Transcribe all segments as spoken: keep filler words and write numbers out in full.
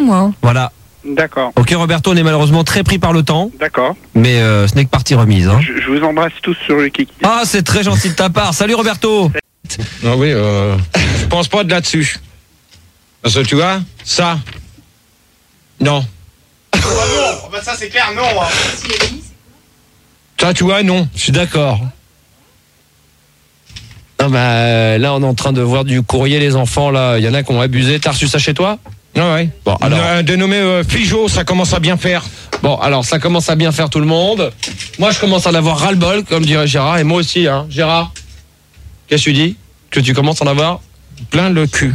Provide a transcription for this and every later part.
moi. Voilà. D'accord. Ok Roberto, on est malheureusement très pris par le temps. D'accord. Mais euh, ce n'est que partie remise. Hein. Je, je vous embrasse tous sur le kiki. Ah, c'est très gentil de ta part. Salut Roberto. Non, oui, euh, je pense pas de là-dessus. Parce que tu vois, ça, non. Ah non, bah ça c'est clair, non. Hein. Ça, tu vois, non. Je suis d'accord. Non, bah, là, on est en train de voir du courrier, les enfants, là. Il y en a qui ont abusé. T'as reçu ça chez toi? Ah ouais. Bon, alors. Euh, dénommé euh, Figeaud, ça commence à bien faire. Bon, alors, ça commence à bien faire tout le monde. Moi, je commence à en avoir ras-le-bol, comme dirait Gérard. Et moi aussi, hein. Gérard, qu'est-ce que tu dis? Que tu commences à en avoir plein le cul.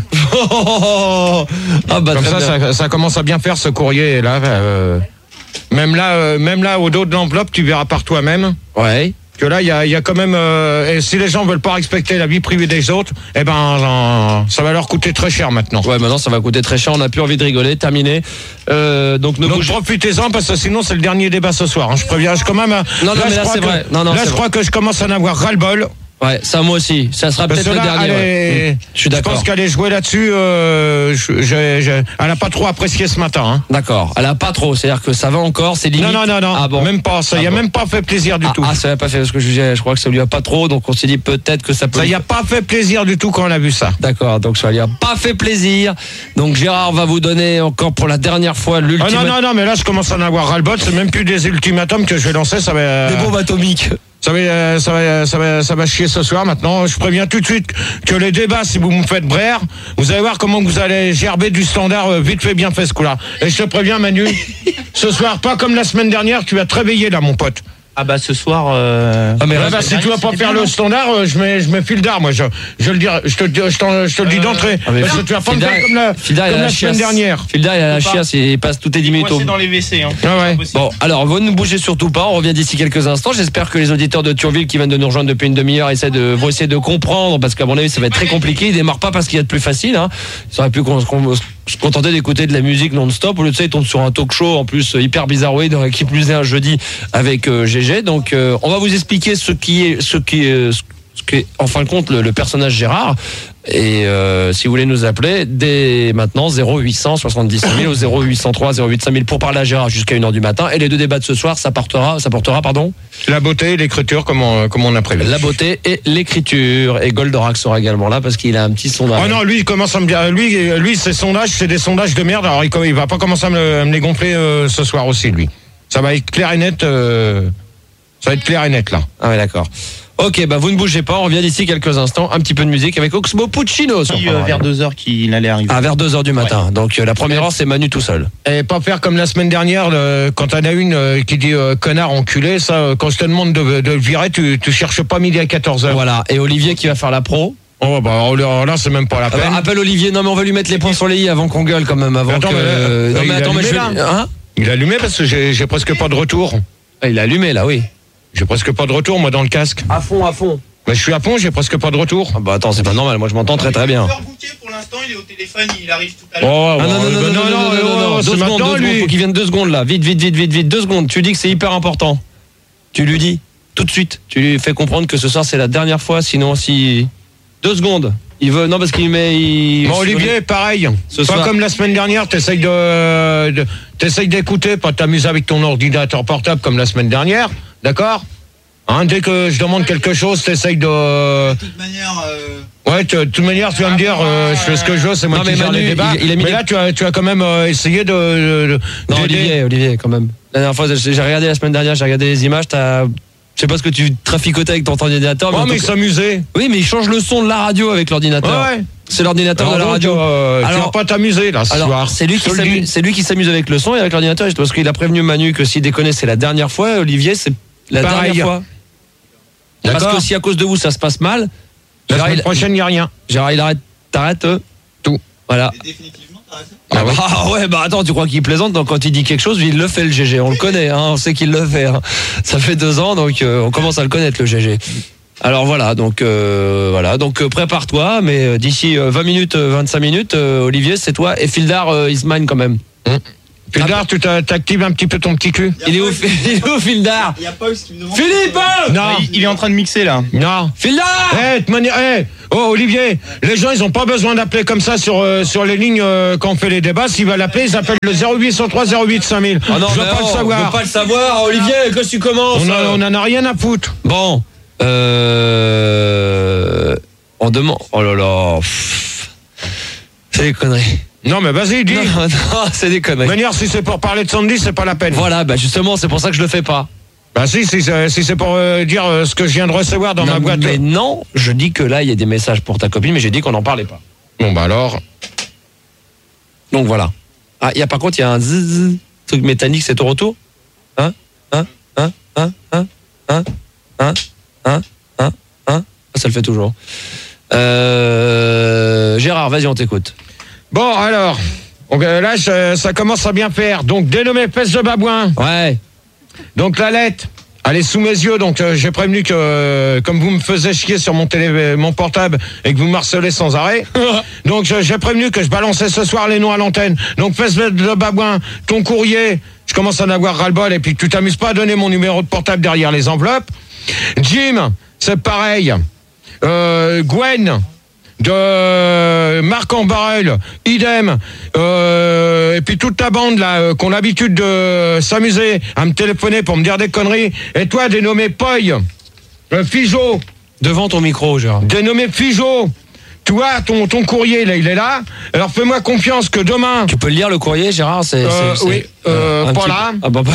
Ah bah, comme ça, ça, ça commence à bien faire ce courrier là. Euh, même là, euh, même là, au dos de l'enveloppe, tu verras par toi-même. Ouais. Que là, il y a, y a quand même. Euh, et si les gens veulent pas respecter la vie privée des autres, eh ben, euh, ça va leur coûter très cher maintenant. Ouais, maintenant, ça va coûter très cher. On n'a plus envie de rigoler. Terminé. Euh, donc, ne donc bouge... profitez-en parce que sinon, c'est le dernier débat ce soir. Hein. Je préviens, je quand même. Non, non, là, mais là, c'est vrai. Non, non, là, je crois que je commence à en avoir ras-le-bol. Ouais, ça moi aussi. Ça sera peut-être le dernier. Elle est... ouais. Je suis d'accord. Je pense qu'elle est jouée là-dessus. Euh, je, je, je... Elle a pas trop apprécié ce matin. Hein. D'accord. Elle a pas trop. C'est-à-dire que ça va encore. C'est limite. Non, non, non, non. Ah bon. Même pas. Ça ah y a bon. même pas fait plaisir du ah, tout. Ah, ça n'a pas fait parce que je, je crois que ça lui a pas trop. Donc on s'est dit peut-être que ça peut. Ça y a pas fait plaisir du tout quand on a vu ça. D'accord. Donc ça lui a pas fait plaisir. Donc Gérard va vous donner encore pour la dernière fois l'ultimatum. Ah non, non, non. Mais là, je commence à en avoir ras-le-bol. C'est même plus des ultimatums que je vais lancer. Ça va. Des bombes atomiques. Ça va, ça va, ça va, ça va chier ce soir. Maintenant, je préviens tout de suite que les débats, si vous me faites braire, vous allez voir comment vous allez gerber du standard vite fait, bien fait ce coup-là. Et je te préviens, Manu, ce soir, pas comme la semaine dernière, tu vas te réveiller là, mon pote. Ah bah ce soir. Euh... Ah mais ouais, bah, si tu vas pas faire le standard, je mets, je mets fil d'art, moi. Je, je le dis, je te, je, t'en, je te le dis d'entrée. Ah parce que tu vas pas me faire comme la, Fildar, comme la semaine dernière. Fildar, il a la chiasse, il passe toutes les dix minutes. C'est dans les W C. Hein. Ah ouais. Bon, alors vous ne bougez surtout pas. On revient d'ici quelques instants. J'espère que les auditeurs de Thionville qui viennent de nous rejoindre depuis une demi-heure essaient de, vont essayer de comprendre, parce qu'à mon avis, ça va être très compliqué. Ils démarrent pas parce qu'il y a de plus facile. Hein. Ils auraient pu qu'on, qu'on, se contenter d'écouter de la musique non-stop. Au lieu de ça, ils tombent sur un talk show en plus hyper bizarroïde qui plus est un jeudi avec euh, G G. Donc, euh, on va vous expliquer ce qui est, ce qui est, ce qui est en fin de compte le, le personnage Gérard. Et euh, si vous voulez nous appeler dès maintenant zéro huit cent soixante-dix mille ou zéro huit cent trois zéro huit cinq mille pour parler à Gérard jusqu'à une heure du matin. Et les deux débats de ce soir, ça portera, ça portera pardon la beauté et l'écriture, comme on, comme on a prévu. La beauté et l'écriture. Et Goldorak sera également là parce qu'il a un petit sondage. Oh non, lui il commence à me dire, lui, lui ses sondages, c'est des sondages de merde. Alors il, il va pas commencer à me, à me les gonfler euh, ce soir aussi, lui. Ça va être clair et net. Euh, ça va être clair et net là. Ah ouais, d'accord. Ok, bah vous ne bougez pas, on revient d'ici quelques instants. Un petit peu de musique avec Oxmo Puccino. Sur euh, vers deux heures qu'il allait arriver. Ah, vers deux heures du matin. Ouais. Donc euh, la première heure, c'est Manu tout seul. Et pas faire comme la semaine dernière, le, quand t'en as une euh, qui dit euh, connard enculé, ça, euh, quand je te demande de, de le virer, tu, tu cherches pas midi à quatorze heures. Voilà, et Olivier qui va faire la pro. Oh bah alors là, c'est même pas la peine. Ah bah, appelle Olivier, non mais on va lui mettre les points sur les i avant qu'on gueule quand même. Avant attends, que... mais, euh, non mais attends, mais je vais... Hein il a allumé parce que j'ai, j'ai presque pas de retour. Ah, il a allumé là, oui. J'ai presque pas de retour, moi, dans le casque. À fond, à fond. Mais je suis à fond, j'ai presque pas de retour. Ah bah attends, c'est pas normal, moi je m'entends très très bien. Pour l'instant, il est au téléphone, il arrive tout à l'heure. Oh, ah, non, non, non, non, non, non, non, non, deux secondes, deux secondes, faut qu'il vienne deux secondes là. Vite, vite, vite, vite, vite, deux secondes. Tu dis que c'est hyper important. Tu lui dis, tout de suite. Tu lui fais comprendre que ce soir c'est la dernière fois, sinon si... Deux secondes. Il veut, non parce qu'il met... Il... Bon Olivier, pareil. Ce pas soir... comme la semaine dernière, t'essayes de, de, t'essayes d'écouter, pas de t'amuser avec ton ordinateur portable comme la semaine dernière, d'accord? Hein, dès que je demande quelque chose, t'essayes de... De toute manière... Euh... Ouais, de toute manière, tu vas me dire, euh, je fais ce que je veux, c'est moi non, qui gère les débats. Il, il a mis mais là, tu as, tu as quand même euh, essayé de... de non, Olivier, Olivier, quand même. La dernière fois, j'ai regardé la semaine dernière, j'ai regardé les images, t'as... Je sais pas ce que tu traficotais avec ton ordinateur. Mais oh, mais il s'amusait. Oui, mais il change le son de la radio avec l'ordinateur. Ouais. C'est l'ordinateur alors de la donc, radio. Euh, alors, tu vas pas t'amuser là ce alors, soir. C'est lui qui s'amuse, c'est lui qui s'amuse avec le son et avec l'ordinateur. Parce qu'il a prévenu Manu que s'il déconnait, c'est la dernière fois. Olivier, c'est la Pareil. dernière fois. D'accord. Parce que si à cause de vous ça se passe mal, la Gérard, semaine il... prochaine il n'y a rien. Gérard, il arrête, t'arrêtes euh, tout. Voilà. Et définitivement, t'arrêtes. Ah, ouais. ah ouais, bah attends, tu crois qu'il plaisante? Donc quand il dit quelque chose, il le fait le G G. On le connaît, hein, on sait qu'il le fait. Hein. Ça fait deux ans, donc euh, on commence à le connaître le G G. Alors voilà, donc euh, voilà, donc euh, prépare-toi, mais euh, d'ici euh, vingt minutes, euh, vingt-cinq minutes, euh, Olivier, c'est toi et Fildar euh, is mine quand même. Mmh. Fildar, tu t'a- t'actives un petit peu ton petit cul? Il est où, il est où Fildar? Il y a Paul qui me demande. Philippe! Non. Il, il est en train de mixer là. Non. Fildar! Eh, de manière, eh, oh Olivier, les gens ils ont pas besoin d'appeler comme ça sur euh, sur les lignes euh, quand on fait les débats. S'ils veulent appeler, ils appellent le zéro huit cent trois zéro huit cinq mille. Ah non, je veux mais pas oh, le je savoir. veux pas le savoir, Olivier, que tu commences. On, a- on en a rien à foutre. Bon, euh, on demande. Oh là là, pff, c'est des conneries. Non mais vas-y, dis. Non, non, c'est des De conneries. manière, si c'est pour parler de Sandy, c'est pas la peine. Voilà, bah justement, c'est pour ça que je le fais pas. Bah si, si, c'est- si c'est pour euh, dire euh, ce que je viens de recevoir dans non, ma boîte. mais non, je dis que là, il y a des messages pour ta copine, mais j'ai dit qu'on n'en parlait pas. Bon bah alors. Donc voilà. Ah, il y a par contre, il y a un zzz, truc métallique, c'est ton retour? Hein? Hein? Hein? Hein? Hein? Hein? Hein? Hein? Hein? Hein? Ça le fait toujours. Euh... Gérard, vas-y, on t'écoute. Bon alors, donc, euh, là je- ça commence à bien faire. Donc dénommé fesses de babouin. Ouais. Donc la lettre, elle est sous mes yeux. Donc euh, j'ai prévenu que euh, comme vous me faisiez chier sur mon télé, mon portable et que vous me harcelez sans arrêt. Donc je- j'ai prévenu que je balançais ce soir les noms à l'antenne. Donc fesses de babouin, ton courrier. Je commence à en avoir ras-le-bol et puis tu t'amuses pas à donner mon numéro de portable derrière les enveloppes. Jim, c'est pareil. Euh, Gwen de Marc en Barrel, idem, euh, et puis toute ta bande là euh, qu'on a l'habitude de s'amuser à me téléphoner pour me dire des conneries, et toi dénommé Poy, euh, Figeaud, Devant ton micro, Gérard. dénommé Figeaud, toi ton, ton courrier là il est là, alors fais-moi confiance que demain, Tu peux le lire, le courrier, Gérard? C'est, Euh, c'est- c'est- oui, euh, un pas petit- là. Ah bah, bah...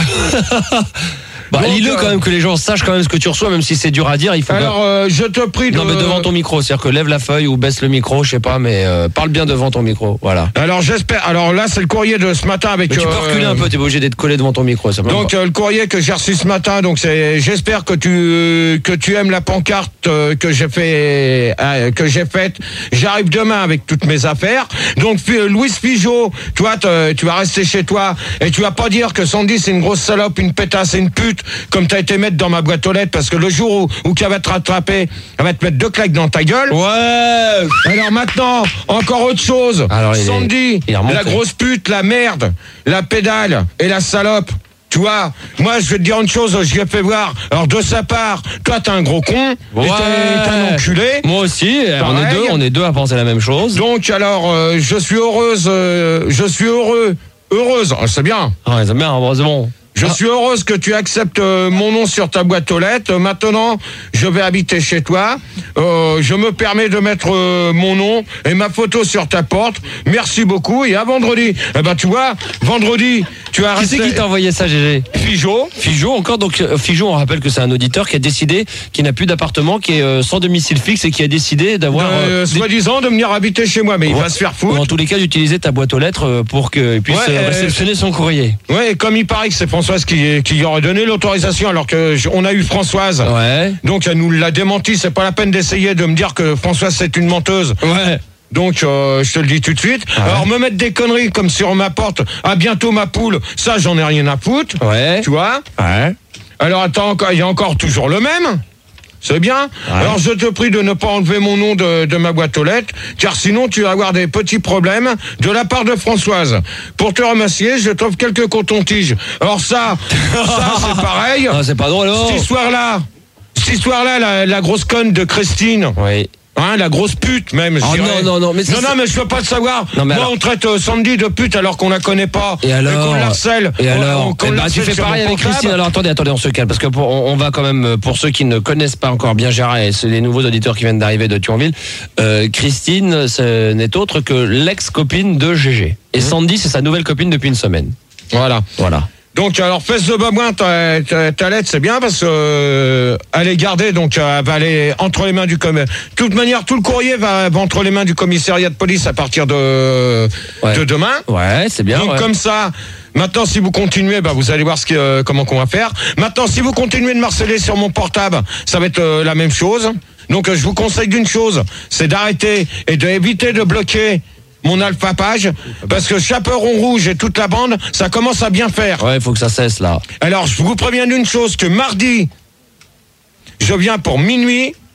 bah Donc, lis-le euh, quand même, que les gens sachent quand même ce que tu reçois, même si c'est dur à dire, il faut alors euh, je te prie de... Non, mais devant ton micro, c'est-à-dire que lève la feuille ou baisse le micro, je sais pas, mais euh, parle bien devant ton micro, voilà. Alors j'espère, alors là c'est le courrier de ce matin avec... Mais tu peux euh, reculer un peu, t'es pas obligé d'être collé devant ton micro, ça peut Donc pas. euh, le courrier que j'ai reçu ce matin, donc c'est, j'espère que tu que tu aimes la pancarte euh, que j'ai fait euh, que j'ai faite. J'arrive demain avec toutes mes affaires. Donc Fi- Louis Figeaud, toi te- tu vas rester chez toi et tu vas pas dire que Sandy c'est une grosse salope, une pétasse et une pute comme t'as été mettre dans ma boîte aux lettres, parce que le jour où, où qu'elle va te rattraper, elle va te mettre deux claques dans ta gueule. Ouais. Alors maintenant, encore autre chose. Alors, il est- Sandy, il est remonté. la grosse pute, la merde, la pédale et la salope. Tu vois, moi je vais te dire une chose, je lui ai fait voir. Alors de sa part, toi t'es un gros con, et Ouais. t'es, t'es un enculé. Moi aussi, on est Pareil. deux, on est deux à penser la même chose. Donc alors, euh, je suis heureuse, euh, je suis heureux, heureuse, oh, c'est bien. Ah, ouais, c'est bien, heureusement. Je suis heureuse que tu acceptes euh, mon nom sur ta boîte aux lettres. Euh, Maintenant, je vais habiter chez toi. Euh, je me permets de mettre euh, mon nom et ma photo sur ta porte. Merci beaucoup et à vendredi. Eh ben tu vois, vendredi, tu as Qui c'est resté qui t'a envoyé ça, G G? Figeaud. Figeaud encore, donc euh, Figeaud, on rappelle que c'est un auditeur qui a décidé, qui n'a plus d'appartement, qui est euh, sans domicile fixe et qui a décidé d'avoir... Euh, euh, des- soi-disant de venir habiter chez moi, mais il Ouais. va se faire ou foutre. en tous les cas d'utiliser ta boîte aux lettres euh, pour qu'il puisse Ouais, euh, euh, réceptionner son courrier. Ouais, et comme il paraît que c'est Françoise qui, qui aurait donné l'autorisation, alors que je- on a eu Françoise. Ouais. Donc elle nous l'a démenti. C'est pas la peine d'essayer de me dire que Françoise c'est une menteuse. Ouais. Donc, euh, je te le dis tout de suite. Ah ouais. Alors, me mettre des conneries comme sur ma porte, à bientôt ma poule, ça, j'en ai rien à foutre. Ouais. Tu vois? Ouais. Alors, attends, encore- il y a encore toujours le même. C'est bien. Alors, je te prie de ne pas enlever mon nom de, de ma boîte aux lettres, car sinon, tu vas avoir des petits problèmes de la part de Françoise. Pour te remercier, je t'offre quelques cotons-tiges. Alors, ça, ça, c'est pareil. Ah, c'est pas drôle, alors. Cette histoire-là, cette histoire-là, la, la grosse conne de Christine. Oui. Hein, la grosse pute même, je Oh, dirais. non, non, non, mais ça, non, non, c'est- mais je veux pas le savoir. Non, mais Moi, alors- on traite euh, Sandy de pute alors qu'on la connaît pas. Et alors qu'on l'harcèle. Et On- alors on- qu'on Eh ben, tu l'harcèle fais sur pareil mon avec portable. Christine. Alors attendez, attendez, on se calme parce que pour, on, on va quand même euh, pour ceux qui ne connaissent pas encore bien Gérard et c'est les nouveaux auditeurs qui viennent d'arriver de Thionville. Euh, Christine, ce n'est autre que l'ex-copine de G G. Et Sandy, c'est sa nouvelle copine depuis une semaine. Voilà. Voilà. Donc, alors, fesse de babouin, ta, ta, ta lettre, c'est bien parce que euh, elle est gardée, donc euh, elle va aller entre les mains du commissaire. De toute manière, tout le courrier va, va entre les mains du commissariat de police à partir de, Ouais. de demain. Ouais, c'est bien. Donc ouais. comme ça, maintenant si vous continuez, bah, vous allez voir ce que, euh, comment qu'on va faire. Maintenant si vous continuez de me harceler sur mon portable, ça va être euh, la même chose. Donc euh, je vous conseille d'une chose, c'est d'arrêter et d'éviter de bloquer mon alpha page, parce que Chaperon Rouge et toute la bande, ça commence à bien faire. Ouais, il faut que ça cesse là. Alors je vous préviens d'une chose, que mardi, je viens pour minuit,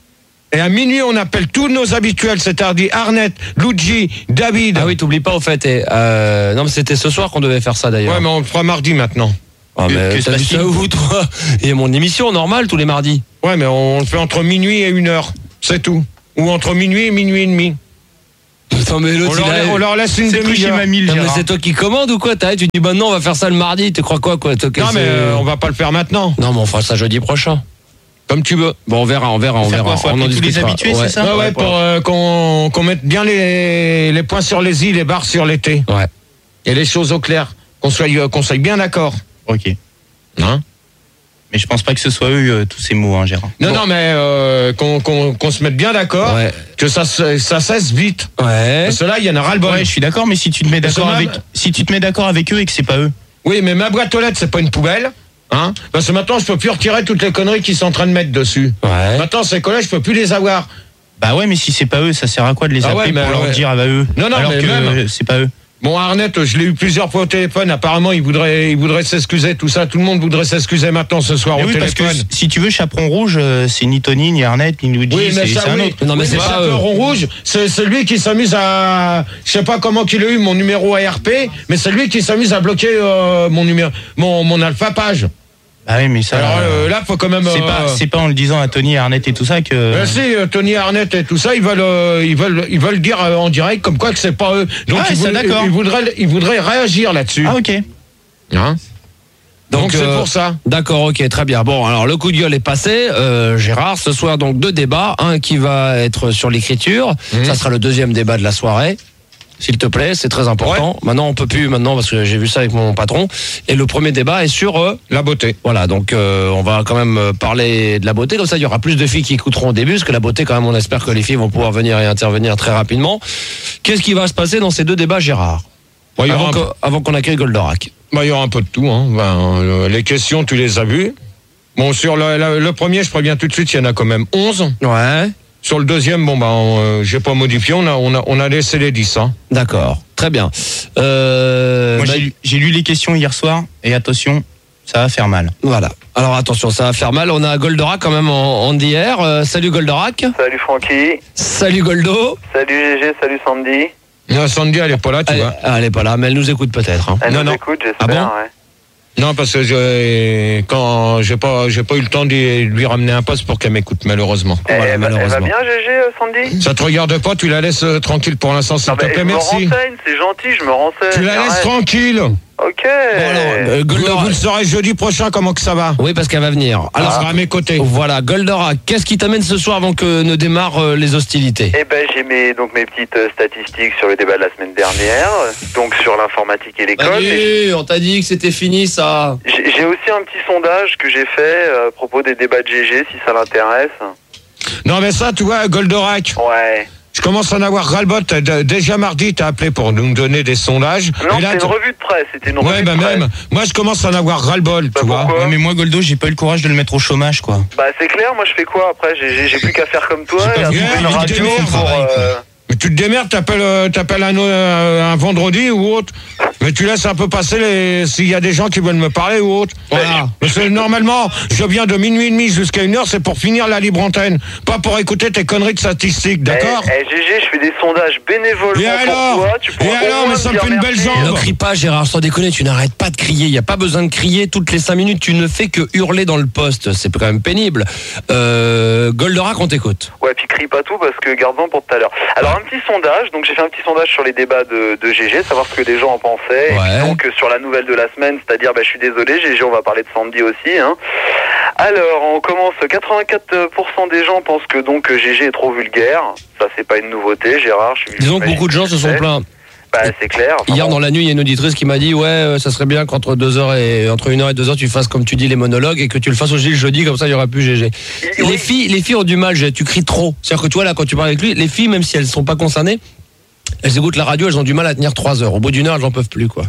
Et à minuit, on appelle tous nos habituels, c'est-à-dire Arnett, Luigi, David. Ah oui, t'oublies pas au fait. Et, euh, non, mais c'était ce soir qu'on devait faire ça d'ailleurs. Ouais, mais on le fera mardi maintenant. Ah, mais Que- que se t'as vu passe-t-il ça où, toi? Il y a mon émission normale tous les mardis. Ouais, mais on le fait entre minuit et une heure. C'est tout. Ou entre minuit et minuit et demi. Attends, mais On l'autre, leur, il a- on leur laisse une C'est toi chez demi-heure. Mamie, le Non, mais Gérard. c'est toi qui commandes ou quoi? T'as, tu dis, bah non, on va faire ça le mardi. Tu crois quoi, quoi? Toi, que Non, mais c'est- euh, on va pas le faire maintenant. Non, mais on fera ça jeudi prochain. Comme tu veux. Bon, on verra, on verra, on Faire verra. quoi, faut on en appeler tous les discutera. habitués, c'est ça Ouais, ouais, pour euh, qu'on qu'on mette bien les, les points sur les i, les barres sur les t. Ouais. Et les choses au clair. Qu'on soit, euh, qu'on soit bien d'accord. Ok. Hein? Mais je pense pas que ce soit eux, euh, tous ces mots, hein, Gérard. Non, non, mais euh, qu'on qu'on qu'on se mette bien d'accord. Ouais. Que ça, se- ça cesse vite. Ouais. Parce que là, il y en a ras-le-bol. Ouais, je suis d'accord, mais si tu te mets d'accord Parce que avec, même- si tu te mets d'accord avec eux et que c'est pas eux. Oui, mais ma boîte aux lettres, c'est pas une poubelle. Hein? Parce que maintenant, je peux plus retirer toutes les conneries qu'ils sont en train de mettre dessus. Ouais. Maintenant, ces collèges, je peux plus les avoir. Bah ouais, mais si c'est pas eux, ça sert à quoi de les Ah appeler ouais, mais pour leur ouais. dire ah bah eux Non, non, alors mais que même- euh, c'est pas eux. Bon, Arnett, je l'ai eu plusieurs fois au téléphone. Apparemment, il voudrait, il voudrait s'excuser, tout ça. Tout le monde voudrait s'excuser maintenant ce soir Mais au oui, parce que téléphone. si tu veux, Chaperon Rouge, euh, c'est ni Tony, ni Arnett, ni Luigi, Oui, mais c'est ça, c'est un oui. autre. Non, mais Oui, c'est pas Chaperon eux. Rouge, c'est celui qui s'amuse à, je sais pas comment qu'il a eu mon numéro A R P, mais c'est lui qui s'amuse à bloquer euh, mon numéro, mon, mon alphapage. Ah oui, mais ça. Alors euh, euh, là, faut quand même. c'est euh, pas, c'est pas en le disant à Tony, Arnett et tout ça que. Ben si, euh, Tony Arnett et tout ça, ils veulent, euh, ils veulent, ils veulent dire euh, en direct comme quoi que c'est pas eux. Donc Ah, ils, ça, voudraient, d'accord. ils voudraient, ils voudraient réagir là-dessus. Ah ok. Hein donc c'est euh, pour ça. D'accord, ok, très bien. Bon, alors le coup de gueule est passé. Euh, Gérard, ce soir donc deux débats. Un qui va être sur l'écriture. Mhm. Ça sera le deuxième débat de la soirée. S'il te plaît, c'est très important. Maintenant, on peut plus maintenant parce que j'ai vu ça avec mon patron. Et le premier débat est sur euh, La beauté. voilà. Donc euh, on va quand même euh, parler de la beauté. Comme ça, il y aura plus de filles qui écouteront au début, parce que la beauté, quand même, on espère que les filles vont pouvoir venir et intervenir très rapidement. Qu'est-ce qui va se passer dans ces deux débats, Gérard? Bon, il y aura Avant un que- peu- avant qu'on accueille Goldorak. bah, il y aura un peu de tout. Hein. Ben, euh, les questions, tu les as vues. Bon, sur le, le- le premier, je préviens tout de suite, il y en a quand même onze. Ouais. Sur le deuxième, bon, ben, euh, j'ai pas modifié, on a, on a, on a laissé les dix. Hein. D'accord. Très bien. Euh, Moi bah, j'ai lu- j'ai lu les questions hier soir et attention, ça va faire mal. Voilà. Alors attention, ça va faire mal. On a Goldorak quand même en, en d'hier. Euh, salut Goldorak. Salut Francky, Salut Goldo. salut G G, salut Sandy. Non, Sandy, elle est pas là, tu Elle, vois. elle est pas là, mais elle nous écoute peut-être. hein. Elle Non, nous non. écoute, j'espère. Ah bon ouais. Non, parce que j'ai, quand, j'ai pas, j'ai pas eu le temps de lui ramener un poste pour qu'elle m'écoute, malheureusement. Elle, Voilà, elle va- elle va malheureusement. bien G G, euh, Sandy? Ça te regarde pas, tu la laisses euh, tranquille pour l'instant, s'il Non, te mais plaît, je me merci. renseigne, c'est gentil, je me renseigne. Tu la laisses arrête. tranquille. Ok. Bon, alors, euh, Vous, Goldorak. vous le saurez jeudi prochain, comment que ça va. Oui, parce qu'elle va venir. Alors, Alors, sera à mes côtés. voilà, Goldorak, qu'est-ce qui t'amène ce soir avant que ne démarrent euh, les hostilités? Eh ben j'ai mes donc mes petites euh, statistiques sur le débat de la semaine dernière, donc sur l'informatique et l'école. Et Allez, on t'a dit que c'était fini ça. J'ai j'ai aussi un petit sondage que j'ai fait euh, à propos des débats de G G, si ça l'intéresse. Non, mais ça, tu vois, Goldorak, Ouais. je commence à en avoir ras-le-bol. T'as- d- Déjà mardi, t'as appelé pour nous donner des sondages. Non, Et là, c'était une tu- revue de presse. C'était une Ouais, revue bah de presse. même. Moi, je commence à en avoir ras-le-bol, Bah, tu vois. pourquoi Ouais, mais moi Goldo, j'ai pas eu le courage de le mettre au chômage quoi. Bah c'est clair, moi je fais quoi après? J'ai- J'ai j'ai plus qu'à faire comme toi. J'ai pas et à vu trouver rien, une mais radio tu démerdes, pour, travail, euh, Mais tu te démerdes, t'appelles, euh, t'appelles un, euh, un vendredi ou autre. Mais tu laisses un peu passer les, s'il y a des gens qui veulent me parler ou autre. Voilà. Parce que normalement, je viens de minuit et demi jusqu'à une heure, c'est pour finir la libre antenne. Pas pour écouter tes conneries de statistiques, d'accord? Eh, eh, G G, je fais des sondages bénévolement Et alors pour toi. Tu Et pourras au alors, moins mais ça me dire fait une belle merci. jambe. Ne crie pas, Gérard, sans déconner, tu n'arrêtes pas de crier. Il n'y a pas besoin de crier toutes les cinq minutes. Tu ne fais que hurler dans le poste. C'est quand même pénible. Euh, Goldorak, on t'écoute. Ouais, puis crie pas tout parce que garde-en pour tout à l'heure. Alors un petit sondage, donc j'ai fait un petit sondage sur les débats de, de G G, savoir ce que les gens en pensaient. Et Ouais. puis donc euh, sur la nouvelle de la semaine, c'est-à-dire, bah, je suis désolé, G G, on va parler de Sandy aussi. Hein. Alors, on commence. quatre-vingt-quatre pour cent des gens pensent que donc G G est trop vulgaire. Ça, c'est pas une nouveauté, Gérard. Je suis Disons que j'imagine beaucoup de gens se sont que plaints. Bah, c'est clair. Enfin, Hier bon. dans la nuit, il y a une auditrice qui m'a dit ouais, euh, ça serait bien qu'entre deux heures et entre une heure et deux heures, tu fasses comme tu dis les monologues et que tu le fasses aussi le jeudi, comme ça il y aura plus G G. Oui. Les filles, les filles ont du mal. G- Tu cries trop. C'est-à-dire que toi là, quand tu parles avec lui, les filles, même si elles sont pas concernées, elles écoutent la radio, elles ont du mal à tenir trois heures. Au bout d'une heure, elles en peuvent plus quoi.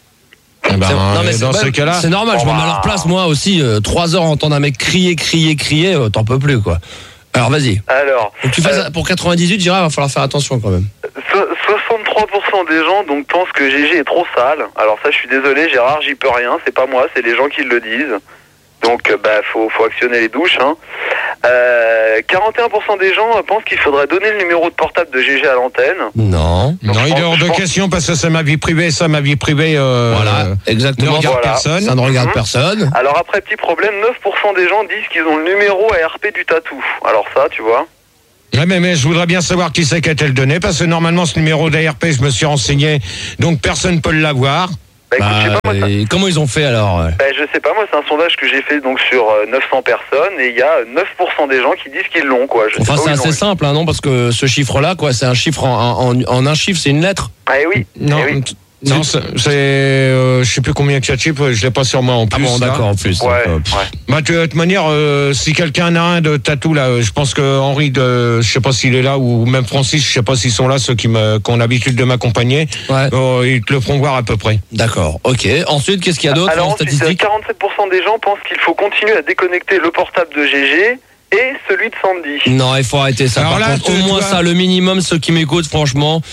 Eh ben, C'est- non, mais euh, c'est- dans bah, ce cas-là, c'est normal. Je me Bon, mets à bah. leur place moi aussi. euh, trois heures à entendre un mec crier, crier, crier, euh, t'en peux plus quoi. Alors vas-y. Alors, Donc tu fais Euh, ça pour quatre-vingt-dix-huit, Gérard, il va falloir faire attention quand même. so- soixante-trois pour cent des gens donc pensent que G G est trop sale. Alors ça, je suis désolé, Gérard, j'y peux rien. C'est pas moi, c'est les gens qui le disent. Donc, euh, bah, faut, faut actionner les douches. Hein. Euh, quarante et un pour cent des gens euh, pensent qu'il faudrait donner le numéro de portable de G G à l'antenne. Non. Non, il est hors de question parce que c'est ma vie privée, ça, ma vie privée. Euh, Voilà, exactement. Ne regarde Voilà. personne. Ça ne regarde Mhm. personne. Alors après, petit problème, neuf pour cent des gens disent qu'ils ont le numéro A R P du tatou. Alors ça, tu vois. Ouais, mais, mais je voudrais bien savoir qui c'est qui a-t-elle donné parce que normalement ce numéro d'A R P, je me suis renseigné, donc personne ne peut l'avoir. Bah, écoute, je sais Bah, pas, moi, ça- et comment ils ont fait alors euh bah, je sais pas, moi c'est un sondage que j'ai fait donc sur euh, neuf cents personnes et il y a neuf pour cent des gens qui disent qu'ils l'ont quoi. Je Enfin, sais pas c'est où ils assez l'ont. simple, hein, non? Parce que ce chiffre-là, quoi, c'est un chiffre en, en, en un chiffre, c'est une lettre. Ah eh oui. Non, eh oui. t- non, c'est, c'est, euh, je sais plus combien que ça chip, je l'ai pas sur moi en Ah plus. bon, là. d'accord, en plus. Ouais, Donc, euh, ouais. Bah, de toute manière, euh, si quelqu'un a un de tatou là, euh, je pense que Henri, de, je sais pas s'il est là ou même Francis, je sais pas s'ils sont là, ceux qui me, qui ont l'habitude de m'accompagner, Ouais. euh, ils te le feront voir à peu près. D'accord, ok. Ensuite, qu'est-ce qu'il y a d'autre Alors en ensuite, statistique? quarante-sept pour cent des gens pensent qu'il faut continuer à déconnecter le portable de G G et celui de Sandy. Non, il faut arrêter ça. Alors Par là, contre, tu- au tu moins vois- ça, le minimum, ceux qui m'écoutent, franchement,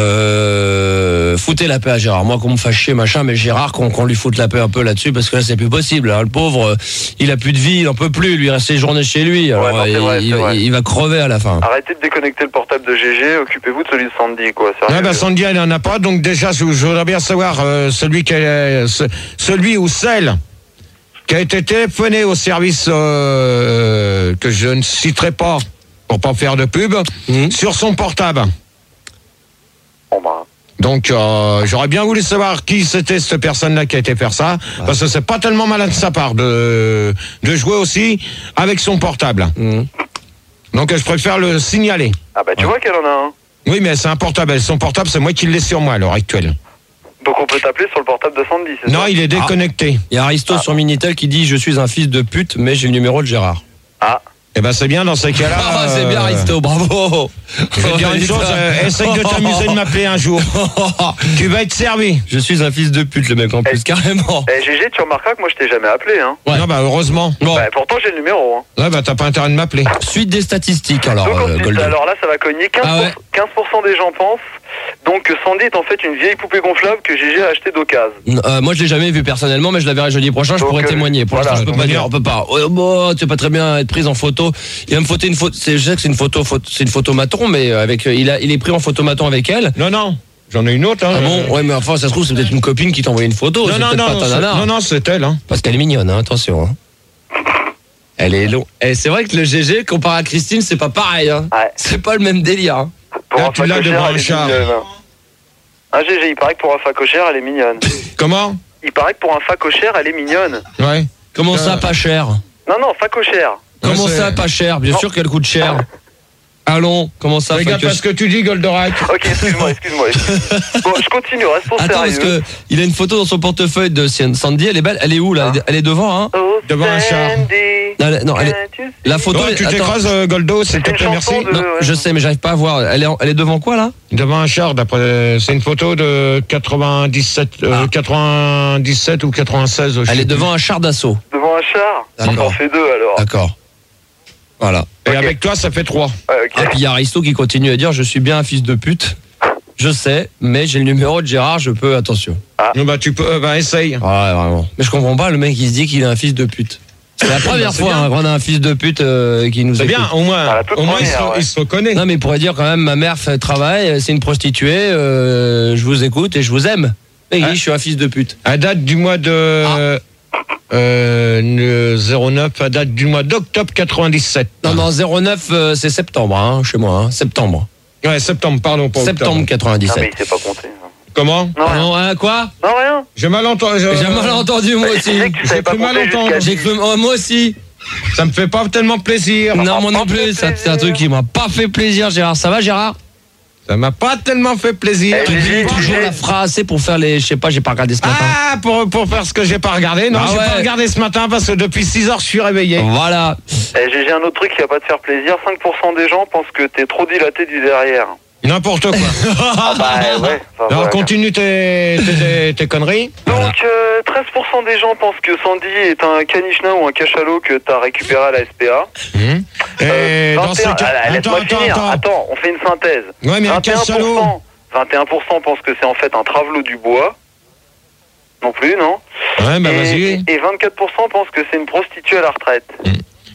euh, foutez la paix à Gérard. Moi, qu'on me fasse chier, machin, mais Gérard, qu'on qu'on lui foute la paix un peu là-dessus, parce que là, c'est plus possible. hein. Le pauvre, euh, il a plus de vie, il en peut plus. Lui, il reste ses journées chez lui. Alors, non, c'est il, vrai, il- c'est vrai. il va crever à la fin. Arrêtez de déconnecter le portable de G G, occupez-vous de celui de Sandy quoi. Sérieux. Ouais, bah, Sandy, elle en a pas, donc déjà, je, je voudrais bien savoir, euh, celui qui est, ce- celui ou celle qui a été téléphoné au service, euh, que je ne citerai pas, pour pas faire de pub, Mhm. sur son portable. Bon, bah, Donc, euh, j'aurais bien voulu savoir qui c'était cette personne-là qui a été faire ça, parce que c'est pas tellement malin de sa part de, de jouer aussi avec son portable. Mhm. Donc, je préfère le signaler. ah bah tu vois qu'elle en a un. Oui, mais c'est un portable. Et son portable, c'est moi qui l'ai sur moi à l'heure actuelle. Donc on peut t'appeler sur le portable de Sandy, c'est Non, ça? il est déconnecté. Il y a Aristo sur Minitel qui dit « Je suis un fils de pute, mais j'ai le numéro de Gérard Ah. ». Eh ben, c'est bien dans ces cas-là. Ah, c'est euh, bien Aristo, bravo. Je vais te dire une chose, euh, essaye de t'amuser de m'appeler un jour. Tu vas être servi. Je suis un fils de pute, le mec, en plus, carrément. Eh G G, tu remarqueras que moi je t'ai jamais appelé hein. Ouais. Non, bah, heureusement. Bon, Bah, pourtant j'ai le numéro hein. Là, bah, t'as pas intérêt de m'appeler. suite des statistiques, alors, Donc, euh, ensuite, Goldo. alors là ça va cogner quinze pour cent, Ah ouais. quinze pour cent des gens pensent donc que Sandy est en fait une vieille poupée gonflable que G G a acheté d'occasion. Euh, moi, je l'ai jamais vu personnellement, mais je la verrai jeudi prochain. Je Donc, pourrais euh, témoigner. Pour voilà, l'instant, je peux donc, pas dire. on On peut pas. Oh, bon, tu peux pas très bien être prise en photo. Il va me photo une photo. C'est, je sais que c'est une photo, photo c'est une photo maton, mais avec, euh, il a, il est pris en photo maton avec elle. Non, non. J'en ai une autre. Hein. Ah bon, ouais, mais enfin, ça se trouve, c'est peut-être une copine qui t'a envoyé une photo. Non, c'est non, peut-être non, pas ta c'est- nana. non, non, c'est elle. Hein. Parce qu'elle est mignonne, hein, attention. Hein. Elle est long. Et c'est vrai que le G G comparé à Christine, c'est pas pareil. Hein. Ouais. C'est pas le même délire. Hein. Pour Là, un tu l'as facochère, devant elle un est char. mignonne. Ah G G, il paraît que pour un facochère, elle est mignonne. Comment? Il paraît que pour un facochère, elle est mignonne. Ouais. Comment Euh, ça, pas cher? Non, non, facochère. Comment Ouais, c'est- ça, pas cher? Bien Non. sûr qu'elle coûte cher. Allons, comment ça? Regarde facoche- pas ce que tu dis, Goldorak. Ok, excuse-moi, excuse-moi. Bon, je continue, restons Attends, parce sérieux. que il a une photo dans son portefeuille de Sandy, elle est belle, elle est où là? Ah. Elle est devant, hein? Oh, Devant un char. Sandy, Non, elle- non, elle est- can't you see? La photo, Bon, est- tu attends. t'écrases, euh, Goldo, s'il te C'est une plaît, merci. chanson de- Non, ouais. je sais, mais j'arrive pas à voir. Elle est, en- elle est devant quoi là? Devant un char, d'après. C'est une photo de quatre-vingt-dix-sept, euh, Ah. quatre-vingt-dix-sept ou quatre-vingt-seize. je Elle sais est plus. devant un char d'assaut. Devant un char. D'accord. On en fait deux alors. D'accord. Voilà. Et Ok. avec toi, ça fait trois. Ouais, ok. Et puis il y a Aristo qui continue à dire je suis bien un fils de pute. Je sais, mais j'ai le numéro de Gérard, je peux, attention. Non, bah, tu peux, euh, bah, essaye. Ouais, vraiment. Mais je comprends pas le mec qui se dit qu'il est un fils de pute. C'est la première c'est fois bien. hein, qu'on a un fils de pute euh, qui nous C'est écoute. bien, au moins, Ah, la toute au moins il, se, première, ouais. il se reconnaît. Non mais il pourrait dire quand même ma mère fait travail, c'est une prostituée, euh, je vous écoute et je vous aime. Et il Ah. dit je suis un fils de pute. À date du mois de Ah. euh, le zéro neuf, à date du mois d'octobre quatre-vingt-dix-sept. Non non zéro neuf euh, c'est septembre hein, chez moi hein, septembre. Ouais, septembre, pardon, pas Septembre octobre. Non, mais quatre-vingt-dix-sept. il sait pas compter. hein. Comment? Non, rien. Non, hein, quoi? Non, rien. J'ai mal entendu. je- J'ai mal entendu moi Tu aussi. disais que tu savais J'ai pas cru mal compter entendre. jusqu'à J'ai cru oh, moi aussi. Ça me fait pas tellement plaisir. Non moi pas non fait plus, ça, c'est un plaisir. truc qui m'a pas fait plaisir Gérard. Ça va Gérard? Ça m'a pas tellement fait plaisir. Eh, Tu Gégé, dis toujours Gégé. la phrase c'est pour faire les je sais pas, j'ai pas regardé ce matin. Ah, pour, pour faire ce que j'ai pas regardé. Non, Ah j'ai ouais. pas regardé ce matin parce que depuis six heures, je suis réveillé. Voilà. Eh, J'ai j'ai un autre truc qui va pas te faire plaisir. cinq pour cent des gens pensent que t'es trop dilaté du derrière. N'importe quoi. Ah bah ouais. Enfin, Alors, voilà. continue tes, tes, tes, tes conneries. Donc, euh, treize pour cent des gens pensent que Sandy est un caniche nain ou un cachalot que t'as récupéré à la S P A. Hum. Et Euh, dans ces vingt et un cas. allez, Attends, laisse-moi attends, finir. attends. Attends, on fait une synthèse. Ouais, mais un vingt et un pour cent cachalot. vingt et un pour cent pensent que c'est en fait un travelot du bois. Non plus, non. Ouais, bah et, vas-y. et vingt-quatre pour cent pensent que c'est une prostituée à la retraite.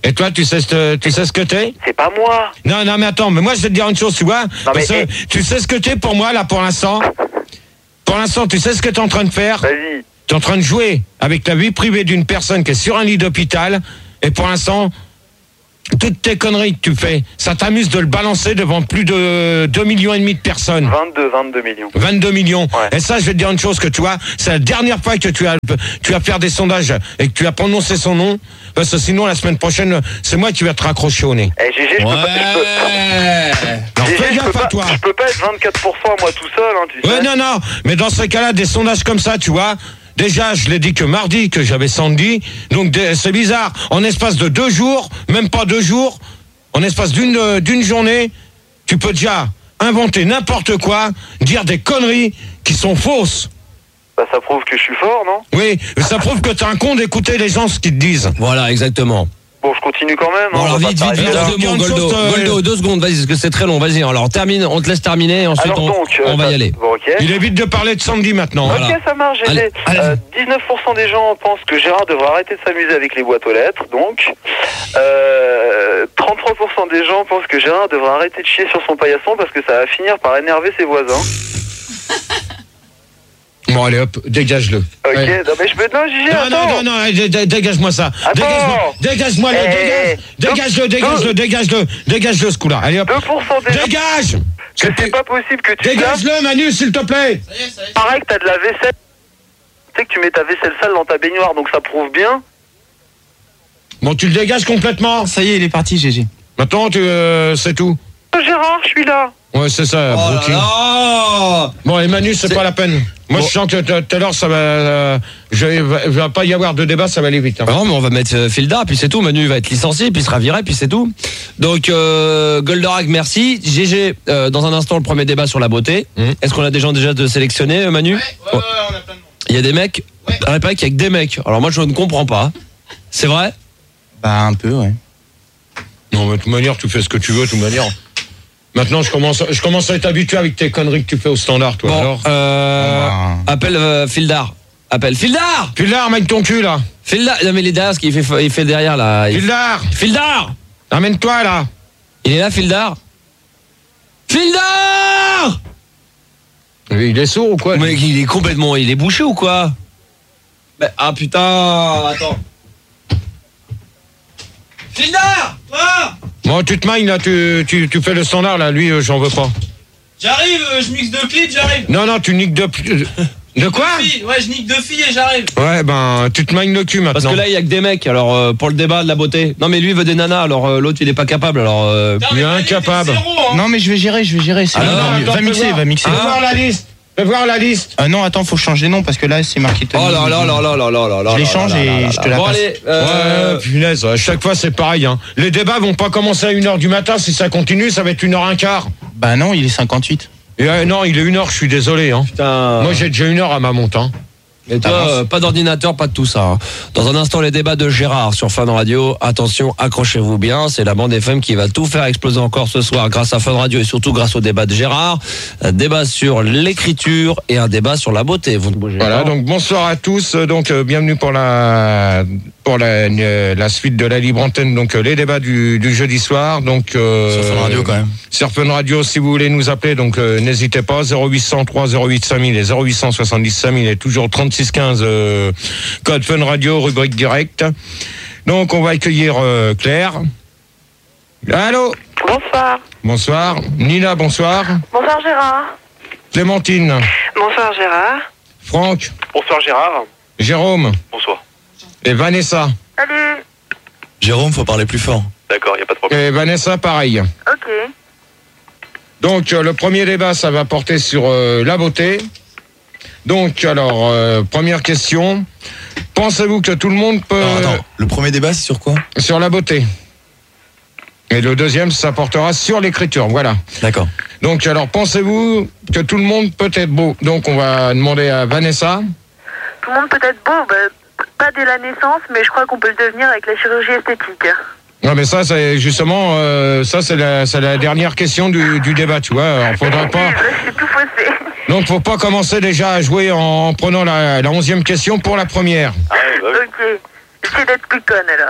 Et toi, tu sais, ce- tu sais ce que t'es? C'est pas moi. Non, non, mais attends, mais moi, je vais te dire une chose, tu vois. Non, Parce mais, que tu sais ce que t'es pour moi, là, pour l'instant? Pour l'instant, tu sais ce que t'es en train de faire? Vas-y. T'es en train de jouer avec la vie privée d'une personne qui est sur un lit d'hôpital. Et pour l'instant, toutes tes conneries que tu fais, ça t'amuse de le balancer devant plus de deux millions et demi de personnes. vingt-deux, vingt-deux millions. vingt-deux millions. Ouais. Et ça, je vais te dire une chose que tu vois, c'est la dernière fois que tu vas, tu vas faire des sondages et que tu vas prononcer son nom, parce que sinon, la semaine prochaine, c'est moi qui vais te raccrocher au nez. Eh, G G, je peux pas... Je peux, Alors, G G, fais je peux gaffe à pas, toi. je peux pas être vingt-quatre pour cent moi tout seul, hein, tu sais. Ouais, non, non, mais dans ce cas-là, des sondages comme ça, tu vois, déjà, je l'ai dit que mardi, que j'avais Sandy, donc des- c'est bizarre, en espace de deux jours, même pas deux jours, en espace d'une euh, d'une journée, tu peux déjà inventer n'importe quoi, dire des conneries qui sont fausses. Bah, ça prouve que je suis fort, non? Oui, mais ça prouve que t'es un con d'écouter les gens ce qu'ils te disent. Voilà, exactement. Bon, je continue quand même. Bon, hein, alors on va vite, pas vite, vite, s'arrêter là. deux mots, Une Goldo. chose, euh, Goldo, deux secondes, vas-y, parce que c'est très long, vas-y. Alors, termine, on te laisse terminer, ensuite Alors on, donc, on euh, va ça- y aller. Bon, ok. Il évite de parler de Sandy maintenant. Ok, Voilà. ça marche, G G. Allez, allez. Euh, dix-neuf pour cent des gens pensent que Gérard devrait arrêter de s'amuser avec les boîtes aux lettres, donc. Euh, trente-trois pour cent des gens pensent que Gérard devrait arrêter de chier sur son paillasson parce que ça va finir par énerver ses voisins. Bon, allez, hop, dégage-le. Ok, Ouais. non mais je peux... Non, G G, Non, attends. non, non, non, dé- dé- dégage-moi ça. Attends. Dégage-moi, dégage-moi le, Eh, dégage, eh, dégage-le, deux- dégage-le, dégage-le, dégage-le ce coup-là. Allez hop. deux pour cent des gens... Dégage! Que c'est pas possible que tu te laves. Dégage-le, Manu, s'il te plaît! Pareil que t'as de la vaisselle. Tu sais que tu mets ta vaisselle sale dans ta baignoire, donc ça prouve bien. Bon, tu le dégages complètement. Ça y est, il est parti, G G. Maintenant, tu, euh, c'est tout. Oh, Gérard, je suis là. Ouais, c'est ça, Brooklyn. Bon, et Manu, c'est C'est- pas la peine. Moi, Bon. je sens que tout à l'heure, ça va, euh, je va, va pas y avoir de débat, ça va aller vite. hein. Non, mais on va mettre euh, Filda, puis c'est tout. Manu va être licencié, puis il sera viré, puis c'est tout. Donc, euh, Goldorak, merci. G G, euh, dans un instant, le premier débat sur la beauté. Mhm. Est-ce qu'on a des gens déjà de sélectionner, euh, Manu? Ouais, ouais, ouais, on a plein de monde. Il y a des mecs? Ouais. Il paraît qu'il y a que des mecs. Alors moi, je ne comprends pas. C'est vrai? Bah, un peu, ouais. Non, mais de toute manière, tu fais ce que tu veux, de toute manière. Maintenant, je commence, je commence à être habitué avec tes conneries que tu fais au standard, toi. Bon, Alors, euh, Bah. appelle euh, Fildar. Appelle Fildar! Fildar, mec ton cul, là. Fildar! Non, mais il est derrière, ce qu'il fait, il fait derrière, là. Il- Fildar, Fildar! amène-toi, là. Il est là, Fildar? Fildar! Il est sourd ou quoi? lui Mec, il est complètement, il est bouché ou quoi? Bah, ah putain, attends. Fildar! Ah Bon, tu te mailles, là, tu, tu, tu fais le standard, là. Lui, euh, j'en veux pas. J'arrive, euh, je mixe deux clips, j'arrive. Non, non, tu niques de... De quoi? Ouais, je nique deux filles et j'arrive. Ouais, ben, tu te mailles le cul, maintenant. Parce que là, il y a que des mecs, alors, euh, pour le débat de la beauté. Non, mais lui, il veut des nanas, alors euh, l'autre, il est pas capable, alors... euh, Il est incapable. Non, mais je vais gérer, je vais gérer. c'est Ah, bon. non, va, attends, va fais mixer, voir. va mixer. Fais voir la liste. Fais voir la liste. Ah non, attends, faut changer les noms parce que là, c'est marqué Tony. Oh là là là là là là là là. Je les là change là et là là je là. te la Bon, passe. allez, euh, Ouais, punaise, à chaque fois c'est pareil. Hein. Les débats vont pas commencer à une heure du matin. Si ça continue, ça va être une heure un quart. Bah non, il est cinquante-huit. Et, euh, non, il est une heure, je suis désolé. Hein. putain. Moi, j'ai déjà une heure à ma monte. Hein. Et toi, Avance. euh, pas d'ordinateur, pas de tout ça. hein. Dans un instant, les débats de Gérard sur Fun Radio. Attention, accrochez-vous bien. C'est la bande F M qui va tout faire exploser encore ce soir grâce à Fun Radio et surtout grâce au débat de Gérard. Un débat sur l'écriture et un débat sur la beauté. Vous ne bougez Voilà, pas. donc bonsoir à tous. Donc euh, bienvenue pour la pour la, euh, la suite de la libre antenne. Donc euh, les débats du, du jeudi soir. Donc euh, Sur Fun Radio, quand même. Sur Fun Radio, si vous voulez nous appeler, donc euh, n'hésitez pas. zéro huit cent trois zéro huit cinq mille et zéro huit cent soixante-dix cinq mille et toujours trente-six quinze euh, code Fun Radio, rubrique direct. Donc on va accueillir euh, Claire. Allô. Bonsoir. Bonsoir. Nina, bonsoir. Bonsoir Gérard. Clémentine. Bonsoir Gérard. Franck. Bonsoir Gérard. Jérôme. Bonsoir. Et Vanessa. Salut. Jérôme, faut parler plus fort. D'accord, y a pas de problème. Et Vanessa, pareil. Ok. Donc, euh, le premier débat, ça va porter sur euh, la beauté. Donc, alors, euh, première question. Pensez-vous que tout le monde peut... Alors, attends, le premier débat, c'est sur quoi? Sur la beauté. Et le deuxième, ça portera sur l'écriture, voilà. D'accord. Donc, alors, pensez-vous que tout le monde peut être beau? Donc, on va demander à Vanessa. Tout le monde peut être beau, bah, pas dès la naissance, mais je crois qu'on peut le devenir avec la chirurgie esthétique. Non, mais ça, c'est justement, euh, ça, c'est la, c'est la dernière question du, du débat, tu vois. Alors, faudra pas... Là, c'est tout faussé. Donc, faut pas commencer déjà à jouer en prenant la, la onzième question pour la première. Ah, ouais, bah, oui. Ok. J'essaie d'être plus conne alors.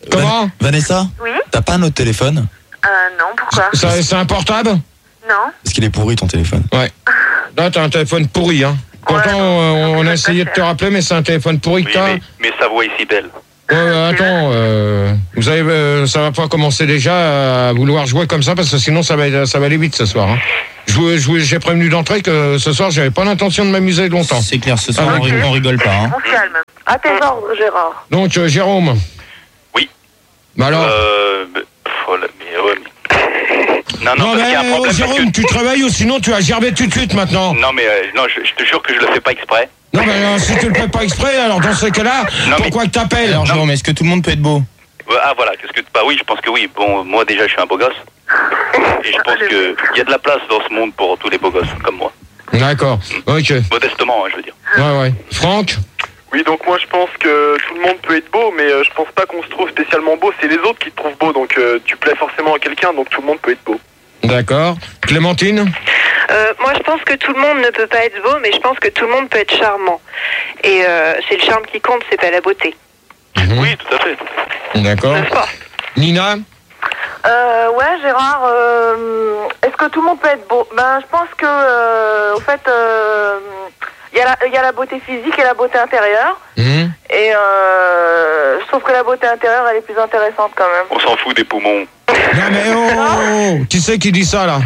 Comment? Vanessa? Oui. T'as pas un autre téléphone? Euh, non, pourquoi? Ça- C'est un portable? Non. Parce qu'il est pourri ton téléphone. Ouais. Là, t'as un téléphone pourri, hein. Pourtant, Ouais, on, on a pas essayé de cher. te rappeler, mais c'est un téléphone pourri que Oui, t'as. mais, mais sa voix est si belle. Ouais, ouais, attends, euh, vous avez, euh, ça va pas commencer déjà à vouloir jouer comme ça, parce que sinon, ça va, ça va aller vite ce soir, hein. Je vous- je vous- J'ai prévenu d'entrée que ce soir, j'avais pas l'intention de m'amuser longtemps. C'est clair, ce soir, Ah, on, ri- on rigole pas. Hein. On se calme. À tes ordres, Gérard. Donc, euh, Jérôme. Oui. Bah alors. Euh, mais, pff, oh là, mais, ouais, mais... Non, non, Non, parce mais qu'il y a un oh, problème. parce Jérôme, que- tu te réveilles ou sinon tu vas gerber tout de suite maintenant. Non, mais euh, non, je, je te jure que je le fais pas exprès. Non, mais euh, si tu le fais pas exprès, alors dans ce cas-là, Non, mais- pourquoi que t'appelles? Alors, Jérôme, est-ce que tout le monde peut être beau? Euh, Ah, voilà, qu'est-ce que. Bah oui, je pense que oui. Bon, moi déjà, je suis un beau gosse. Et je pense que il y a de la place dans ce monde pour tous les beaux gosses, comme moi. D'accord, ok. Modestement, hein, je veux dire. Ouais, ouais. Franck? Oui, donc moi je pense que tout le monde peut être beau, mais euh, je pense pas qu'on se trouve spécialement beau, c'est les autres qui te trouvent beau, donc euh, tu plais forcément à quelqu'un, donc tout le monde peut être beau. D'accord. Clémentine? Euh, moi, je pense que tout le monde ne peut pas être beau, mais je pense que tout le monde peut être charmant. Et euh, c'est le charme qui compte, c'est pas la beauté. Mhm. Oui, tout à fait. D'accord. N'est-ce pas? Nina? Euh, ouais, Gérard, euh, est-ce que tout le monde peut être beau? Ben, je pense que, euh, au fait, euh, il y a la- il y a la beauté physique et la beauté intérieure. Mhm. Et euh, je trouve que la beauté intérieure, elle est plus intéressante quand même. On s'en fout des poumons. Non, mais oh, oh, oh, qui c'est qui dit ça, là?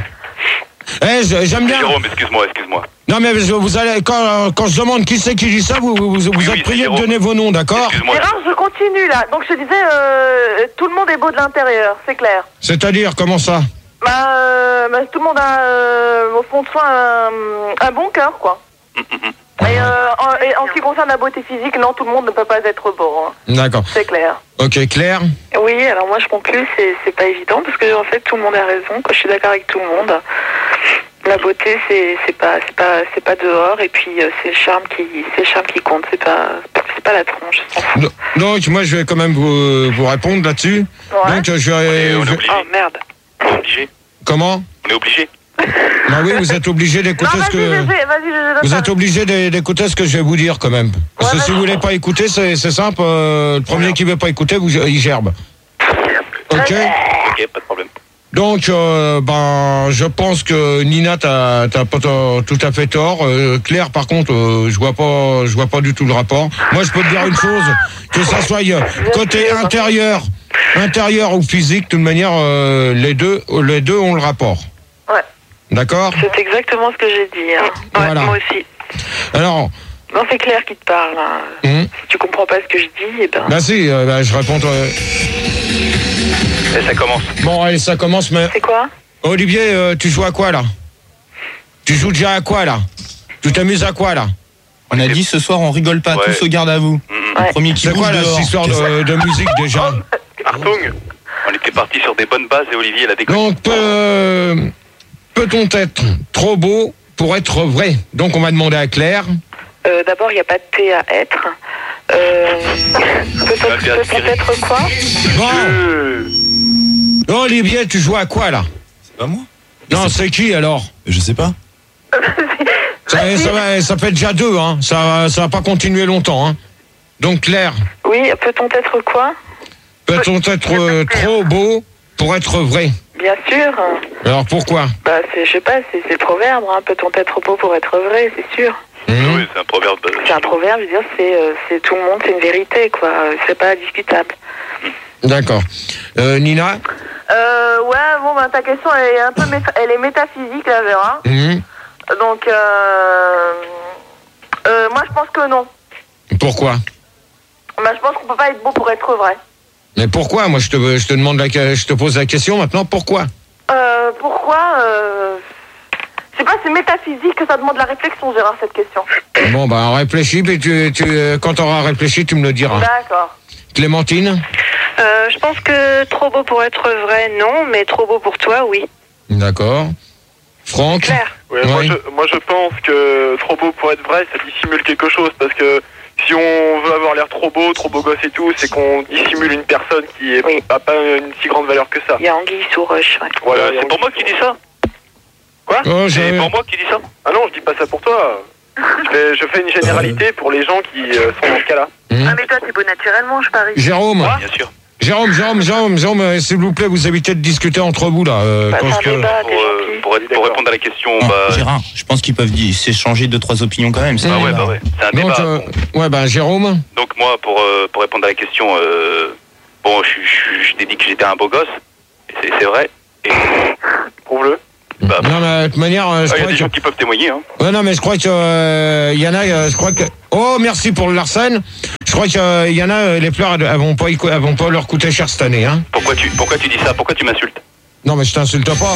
Eh, je- j'aime bien. Jérôme, excuse-moi, excuse-moi. Non, mais je- vous allez, quand, quand je demande qui c'est qui dit ça, vous, vous, vous Oui, êtes oui, prié de Jérôme. donner vos noms, d'accord? Excuse-moi. Gérard, je continue là. Donc je te disais, euh, tout le monde est beau de l'intérieur, c'est clair. C'est-à-dire, comment ça? Bah, euh, bah, tout le monde a euh, au fond de soi un, un bon cœur, quoi. Et, euh, en, et en ce qui concerne la beauté physique, non, tout le monde ne peut pas être beau, hein. D'accord. C'est clair. Ok, Claire? Oui, alors moi, je conclue, c'est, c'est pas évident, parce que en fait, tout le monde a raison. Quoi. Je suis d'accord avec tout le monde. La beauté, c'est, c'est pas, c'est pas, c'est pas dehors, et puis euh, c'est le charme qui, c'est le charme qui compte. C'est pas, c'est pas la tronche. s'en fout. No- Donc, moi, je vais quand même vous, vous répondre là-dessus. Ouais. Donc, euh, je Et vais... on est je- obligé. Oh merde. On est obligé. Comment? On est obligé. Bah oui, vous êtes obligé Non, d'écouter ce vas-y, que... vas-y, vas-y, je donne Vous ça. êtes obligé d'é- d'écouter ce que je vais vous dire quand même. Parce Ouais, que si vous vas-y. voulez pas écouter, c'est c'est simple. euh, le premier qui veut pas écouter, vous, il gerbe. Ok. Ok, pas de problème. Donc, euh, ben, je pense que Nina, t'as t'as pas to- tout à fait tort. Euh, Claire, par contre, euh, je vois pas, je vois pas du tout le rapport. Moi, je peux te dire une chose, que ça soit euh, côté intérieur, intérieur ou physique, de toute manière, euh, les deux, les deux ont le rapport. Ouais. D'accord. C'est exactement ce que j'ai dit. Hein. Ouais, Voilà. moi aussi. Alors, Non, c'est Claire qui te parle. Hein. hum, Si tu comprends pas ce que je dis, eh ben. bah si, euh, bah, je réponds. euh, Et ça commence. Bon, allez, ça commence, mais C'est quoi? Olivier, euh, tu joues à quoi là? Tu joues déjà à quoi là? Tu t'amuses à quoi là? On a dit ce soir, on rigole pas, Ouais. tous au garde à vous. Mhm. Le premier qui C'est bouge quoi là, dehors. cette histoire de, de musique déjà? Artung, On était parti sur des bonnes bases et Olivier l'a déconné. Donc, peut, peut-on être trop beau pour être vrai? Donc, on va demander à Claire. Euh, D'abord, il n'y a pas de T à être. Euh, peut-être, Ah, bien peut-on tiré. être quoi? Bon, euh, Olivier, tu joues à quoi là? C'est pas moi? Non, c'est qui alors? Je sais pas. ça, ça, va- ça fait déjà deux, hein. Ça, ça va pas continuer longtemps, hein. Donc, Claire, Oui, peut-on être quoi? peut-on être euh, trop beau pour être vrai? Bien sûr. Alors, pourquoi? Bah, c'est, je sais pas, c'est, c'est le proverbe. Hein. Peut-on être beau pour être vrai, c'est sûr. Hum, Oui, c'est un proverbe. euh, C'est un proverbe, je veux dire, c'est, euh, c'est tout le monde, c'est une vérité, quoi. C'est pas discutable. D'accord. Euh, Nina? Euh, ouais, bon, ben, ta question, elle est un peu méta- elle est métaphysique, là, Gérard. Hum, Donc, euh, euh, moi, je pense que non. Pourquoi? Ben, je pense qu'on peut pas être beau pour être vrai. Mais pourquoi? Moi, je te, je te demande la, je te pose la question maintenant. Pourquoi? Euh, pourquoi euh, Je sais pas, c'est métaphysique que ça demande la réflexion, Gérard, cette question. Bon, bah, réfléchis, puis tu, tu, euh, quand tu auras réfléchi, tu me le diras. D'accord. Clémentine? Euh, je pense que trop beau pour être vrai, non, mais trop beau pour toi, oui. D'accord. Franck? Claire. ouais, moi, Ouais. je, moi je pense que trop beau pour être vrai, ça dissimule quelque chose, parce que si on veut avoir l'air trop beau, trop beau gosse et tout, c'est qu'on dissimule une personne qui est Oui. a pas une si grande valeur que ça. Il y a Anguille sous roche, ouais. Voilà, Euh, et c'est on pour dit- moi qui dis ça. Quoi Oh, C'est j'ai- pour moi qui dis ça. Ah non, je dis pas ça pour toi. Je fais, je fais une généralité pour les gens qui euh, sont dans ce cas-là. Hum. Ah, mais toi, t'es beau naturellement, je parie. Jérôme? Bien sûr. Jérôme, Jérôme, Jérôme, Jérôme, euh, s'il vous plaît, vous évitez de discuter entre vous, là. Euh, Bah, parce c'est un que... débat, Pour, t'es euh, gentil. pour, être- pour répondre à la question, Non, bah, Gérard, je pense qu'ils peuvent dire- s'échanger deux, trois opinions quand même. c'est bah un ouais, débat. bah ouais, c'est un Donc, débat. euh, Bon. ouais, bah, Jérôme. Donc moi, pour, euh, pour répondre à la question, euh, bon, je, je, je t'ai dit que j'étais un beau gosse, et c'est, c'est vrai. Et prouve-le. Bah, Non, mais de toute manière, euh, je il y a crois des que... gens qui peuvent témoigner. Hein. Ouais, non, mais je crois que euh, y en a, euh, je crois que. Oh, merci pour le Larsen. Je crois qu'il euh, y en a, euh, les fleurs, elles, elles vont pas, y co- elles vont pas leur coûter cher cette année, hein. Pourquoi tu, pourquoi tu dis ça? Pourquoi tu m'insultes? Non, mais je t'insulte pas.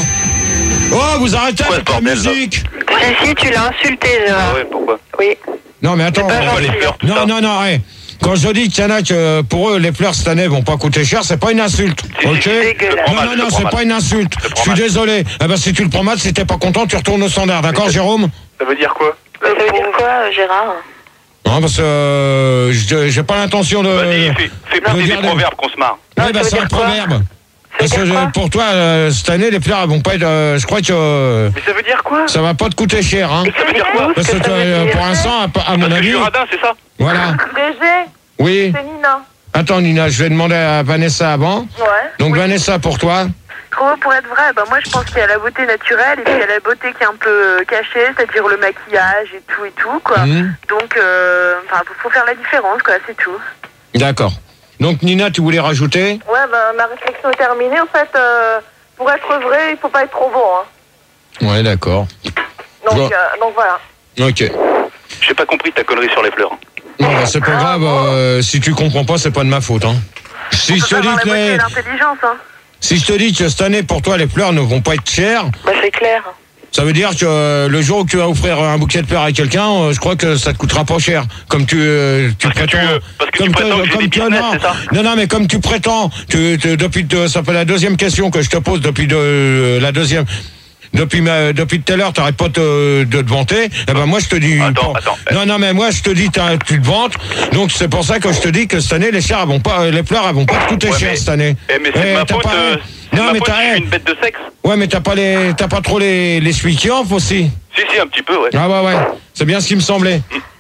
Oh, vous arrêtez Quoi, avec ce la bordel, là musique. Si, si, tu l'as insulté, Ah Gérard. ouais, pourquoi? Oui. Non, mais attends. C'est pas euh, Pourquoi gentil. les fleurs, tout Non, ça? non, non, ouais. Quand je dis qu'il y en a que pour eux, les fleurs cette année vont pas coûter cher, c'est pas une insulte. Si, si, Ok? si, je le Dégueulasse. prends Non, mal, non, je non, le prends c'est mal. pas une insulte. Je le Je prends suis mal. désolé. Eh ben, si tu le prends mal, si t'es pas content, tu retournes au standard. D'accord, Jérôme? Ça veut dire quoi? Ça veut dire quoi, euh, Gérard? Non, parce que euh, je- j'ai pas l'intention de. Vas-y, fais, fais de passer dire des des- proverbes qu'on se marre. Ah, Ouais, ça bah, veut c'est un dire quoi? proverbe. Ça veut Parce que dire quoi? je- pour toi, euh, cette année, les fleurs elles vont pas être. euh, je crois que euh, Mais ça veut dire quoi? ça va pas te coûter cher, hein. Explique-nous Parce ce que que ça euh, veut pour dire. l'instant, à, à mon Parce que je avis, suis radin, c'est ça? voilà. D G, Oui. c'est Nina. Attends, Nina, je vais demander à Vanessa avant. Ouais. Donc Oui. Vanessa, pour toi. Pour, pour être vrai, bah moi je pense qu'il y a la beauté naturelle et puis il y a la beauté qui est un peu euh, cachée, c'est-à-dire le maquillage et tout et tout, quoi. Mhm. Donc, euh, enfin, faut, faut faire la différence, quoi, c'est tout. D'accord. Donc Nina, tu voulais rajouter? Ouais, bah ma réflexion est terminée. En fait, euh, pour être vrai, il faut pas être trop beau, hein. Ouais, d'accord. Donc, Bon. euh, donc voilà. Ok. J'ai pas compris ta connerie sur les fleurs. Non, bah, c'est pas grave. euh, si tu comprends pas, c'est pas de ma faute, hein. Si On je peut te pas dis avoir la que beauté les- et l'intelligence, hein. si je te dis que cette année pour toi les fleurs ne vont pas être chères, Bah, c'est clair. ça veut dire que euh, le jour où tu vas offrir un bouquet de fleurs à quelqu'un, euh, je crois que ça te coûtera pas cher. Comme tu, euh, tu Parce que tu- prétends. parce que tu comme prétends que j'ai comme des tu- business, non, c'est ça non, non, mais comme tu prétends, tu, tu- depuis de- ça fait la deuxième question que je te pose depuis de, la deuxième. Depuis ma, depuis tout à l'heure, t'arrêtes pas de, de te vanter. Eh ben moi je te dis. Attends, bon, attends. Non, non, mais moi je te dis, t'as- tu te vantes. Donc c'est pour ça que je te dis que cette année les chers elles vont pas, les fleurs elles vont pas te coûter Ouais, cher mais- cette année. Eh, mais c'est Eh, de ma t'as faute, pas- euh, c'est de Non, ma mais faute t'as si je suis rien. une bête de sexe. Ouais, mais t'as pas les, t'as pas trop les, les suiquianfs aussi. Si, si, un petit peu, ouais. Ah ouais, ouais. C'est bien ce qui me semblait.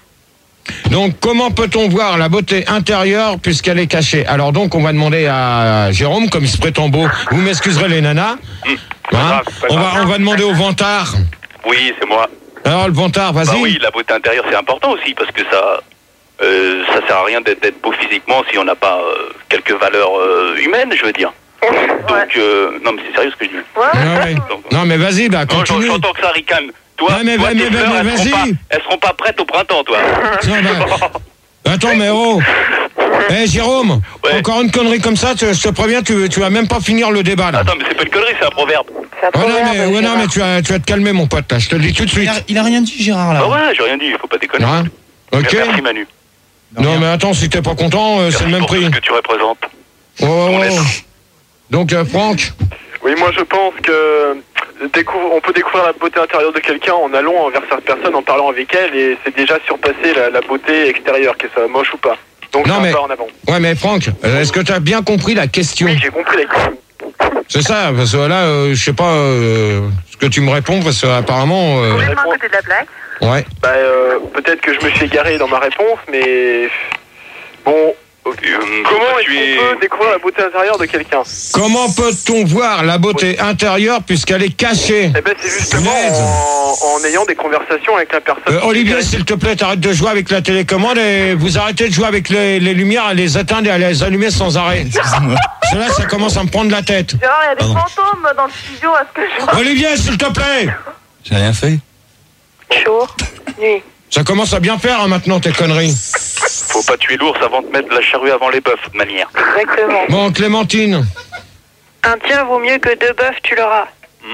Donc, comment peut-on voir la beauté intérieure puisqu'elle est cachée? Alors donc, on va demander à Jérôme, comme il se prétend beau. Vous m'excuserez les nanas. Pas Hein grave, pas on grave. va, on va demander au vantard. Oui, c'est moi. Alors le vantard, vas-y. Bah oui, la beauté intérieure, c'est important aussi, parce que ça, euh, ça sert à rien d'être, d'être beau physiquement si on n'a pas euh, quelques valeurs euh, humaines, je veux dire. Donc, euh, non, mais c'est sérieux ce que je dis. Ouais. Ah ouais. Non, mais vas-y, bah Non, continue. j'entends que ça ricane. Toi, Ouais, mais- toi mais- tes mais- fleurs, mais elles, seront vas-y. pas, elles seront pas prêtes au printemps, toi. Non, bah, attends, mais oh. Eh Jérôme, Ouais. encore une connerie comme ça, tu- je te préviens, tu, tu vas même pas finir le débat là. Attends, mais c'est pas une connerie, c'est un proverbe. C'est un Ouais, non, proverbe, mais, ouais, non, Gérard. mais tu vas, tu vas te calmer, mon pote, là. Je te le dis tout de Il suite. a, il a rien dit, Gérard, là. Ah ouais, j'ai rien dit, il faut pas déconner. Hein Ok. Merci Manu. Non, mais attends, si t'es pas content, euh, c'est Merci le même pour prix. tout ce que tu représentes. Ouais, ouais, On ouais. laisse. Donc, euh, Franck, Oui, moi je pense que découvre, on peut découvrir la beauté intérieure de quelqu'un en allant envers cette personne, en parlant avec elle, et c'est déjà surpasser la, la beauté extérieure, qu'elle soit moche ou pas. Donc Non, c'est un mais- pas en avant. ouais, mais Franck, euh, est-ce que tu as bien compris la question? Oui, j'ai compris la question. C'est ça, parce que là, euh, je sais pas euh, ce que tu me réponds, parce que apparemment, euh, Complètement à côté de la plaque. ouais. Bah, euh, peut-être que je me suis égaré dans ma réponse, mais bon, Ok, euh, comment bah, est-ce tu es- qu'on peut découvrir la beauté intérieure de quelqu'un? Comment peut-on voir la beauté intérieure puisqu'elle est cachée? Eh ben, c'est justement Punaise. en, en ayant des conversations avec la personne. Euh, qui Olivier, est- s'il te plaît, t'arrêtes de jouer avec la télécommande et vous arrêtez de jouer avec les, les lumières, à les éteindre et à les allumer sans arrêt. Excuse-moi. Cela, ça commence à me prendre la tête. Genre, il y a des Pardon. fantômes dans le studio, à ce que je vois. Olivier, s'il te plaît. J'ai rien fait. Chaud. Nuit. Ça commence à bien faire hein, maintenant tes conneries. Faut pas tuer l'ours avant de mettre la charrue avant les bœufs, de manière. Exactement. Bon, Clémentine. Un tien vaut mieux que deux bœufs, tu l'auras.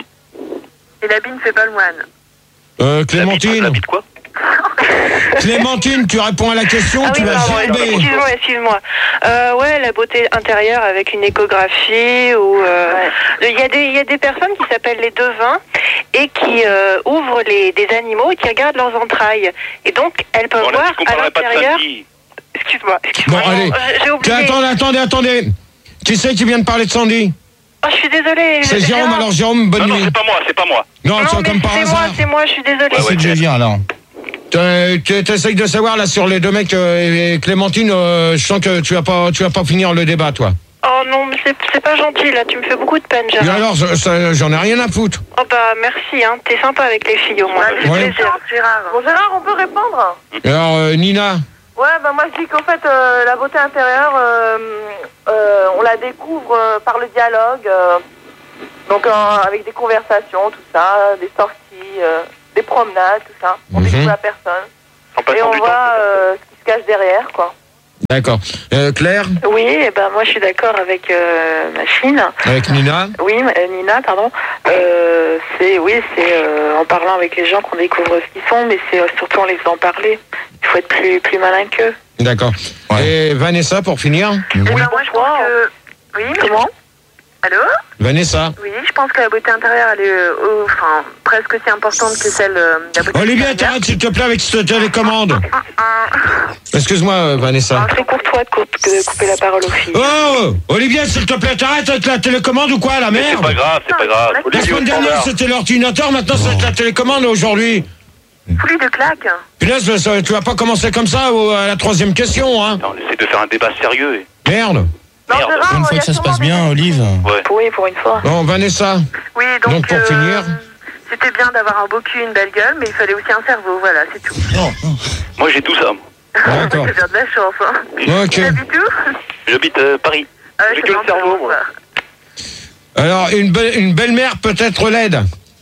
Et l'habit ne fait pas le moine. Euh, La Clémentine. bite quoi? Clémentine, tu réponds à la question, Ah tu oui, vas pardon, gerber. excuse-moi, excuse-moi. Euh, ouais, la beauté intérieure avec une échographie ou euh, il y a des il y a des personnes qui s'appellent les devins et qui euh, ouvrent les des animaux et qui regardent leurs entrailles et donc elles peuvent Bon, là, voir tu à comparerais pas de l'intérieur. Sandy. Excuse-moi, excuse-moi. Bon, non, allez. j'ai- J'ai oublié. Attendez, attendez, attendez. Qui c'est qui vient de parler de Sandy? Oh, je suis désolée. C'est je- Jérôme, Gérard. alors Jérôme, bonne Non, non, nuit. c'est pas moi, c'est pas moi. Non, Non, c'est mais comme par c'est moi, hasard. c'est moi, je suis désolée. Ouais, C'est ouais, que je viens, alors. Tu essayes de savoir là sur les deux mecs euh, et Clémentine, euh, je sens que tu vas pas, tu vas pas finir le débat, toi. Oh non, mais c'est, c'est pas gentil, là. Tu me fais beaucoup de peine, Et Gérard. alors, ça- ça- j'en ai rien à foutre. Oh bah, merci, hein. T'es sympa avec les filles, au moins. Ouais, c'est Ouais. plaisir, Gérard. Bon, Gérard, on peut répondre? Et alors, euh, Nina, Ouais, bah moi je dis qu'en fait, euh, la beauté intérieure, euh, euh, on la découvre euh, par le dialogue, euh, donc euh, avec des conversations, tout ça, des sorties, euh, des promenades, tout ça. On Mhm. découvre la personne En et passant on du temps. voit euh, ce qui se cache derrière, quoi. d'accord. Euh, Claire, Oui, et ben moi je suis d'accord avec euh, Machine. avec Nina. Oui, euh, Nina, pardon. Euh, c'est oui, c'est euh, en parlant avec les gens qu'on découvre ce qu'ils sont, mais c'est euh, surtout en les faisant parler. Il faut être plus plus malin qu'eux. D'accord. Ouais. Et Vanessa, pour finir. Eh ben, moi je pense que... Oui, Comment? allô? Vanessa. Oui, je pense que la beauté intérieure, elle est euh, euh, enfin, presque aussi importante que celle euh, de la beauté Olivia, extérieure. t'arrêtes s'il te plaît avec cette télécommande. Ah, Excuse-moi, euh, Vanessa. C'est courtois de, coupe- de couper la parole aux filles. Oh, Olivier, s'il te plaît, t'arrêtes avec la télécommande ou quoi, la Mais c'est merde? pas grave, c'est pas grave. La Olivier semaine au dernière, standard. c'était l'ordinateur, maintenant c'est avec la télécommande aujourd'hui. Folie de claque. Punaise, ça- tu vas pas commencer comme ça au- à la troisième question, hein? Non, on essaie de faire un débat sérieux. et- Merde. Non, Merde. Gérard, Une il fois y a que ça se sûrement passe des- bien, Olive. Ouais. Oui, pour une fois. Bon, Vanessa. Oui, donc, Donc, pour euh, finir. c'était bien d'avoir un beau cul, une belle gueule, mais il fallait aussi un cerveau, voilà, c'est tout. Moi, j'ai tout ça. D'accord. C'est faire de la chance, hein. Ok. T'habites où? J'habite euh, Paris. Ah, J'ai c'est que le dans cerveau, Toulouse, moi. quoi. Alors, une, be- une belle-mère peut être laide.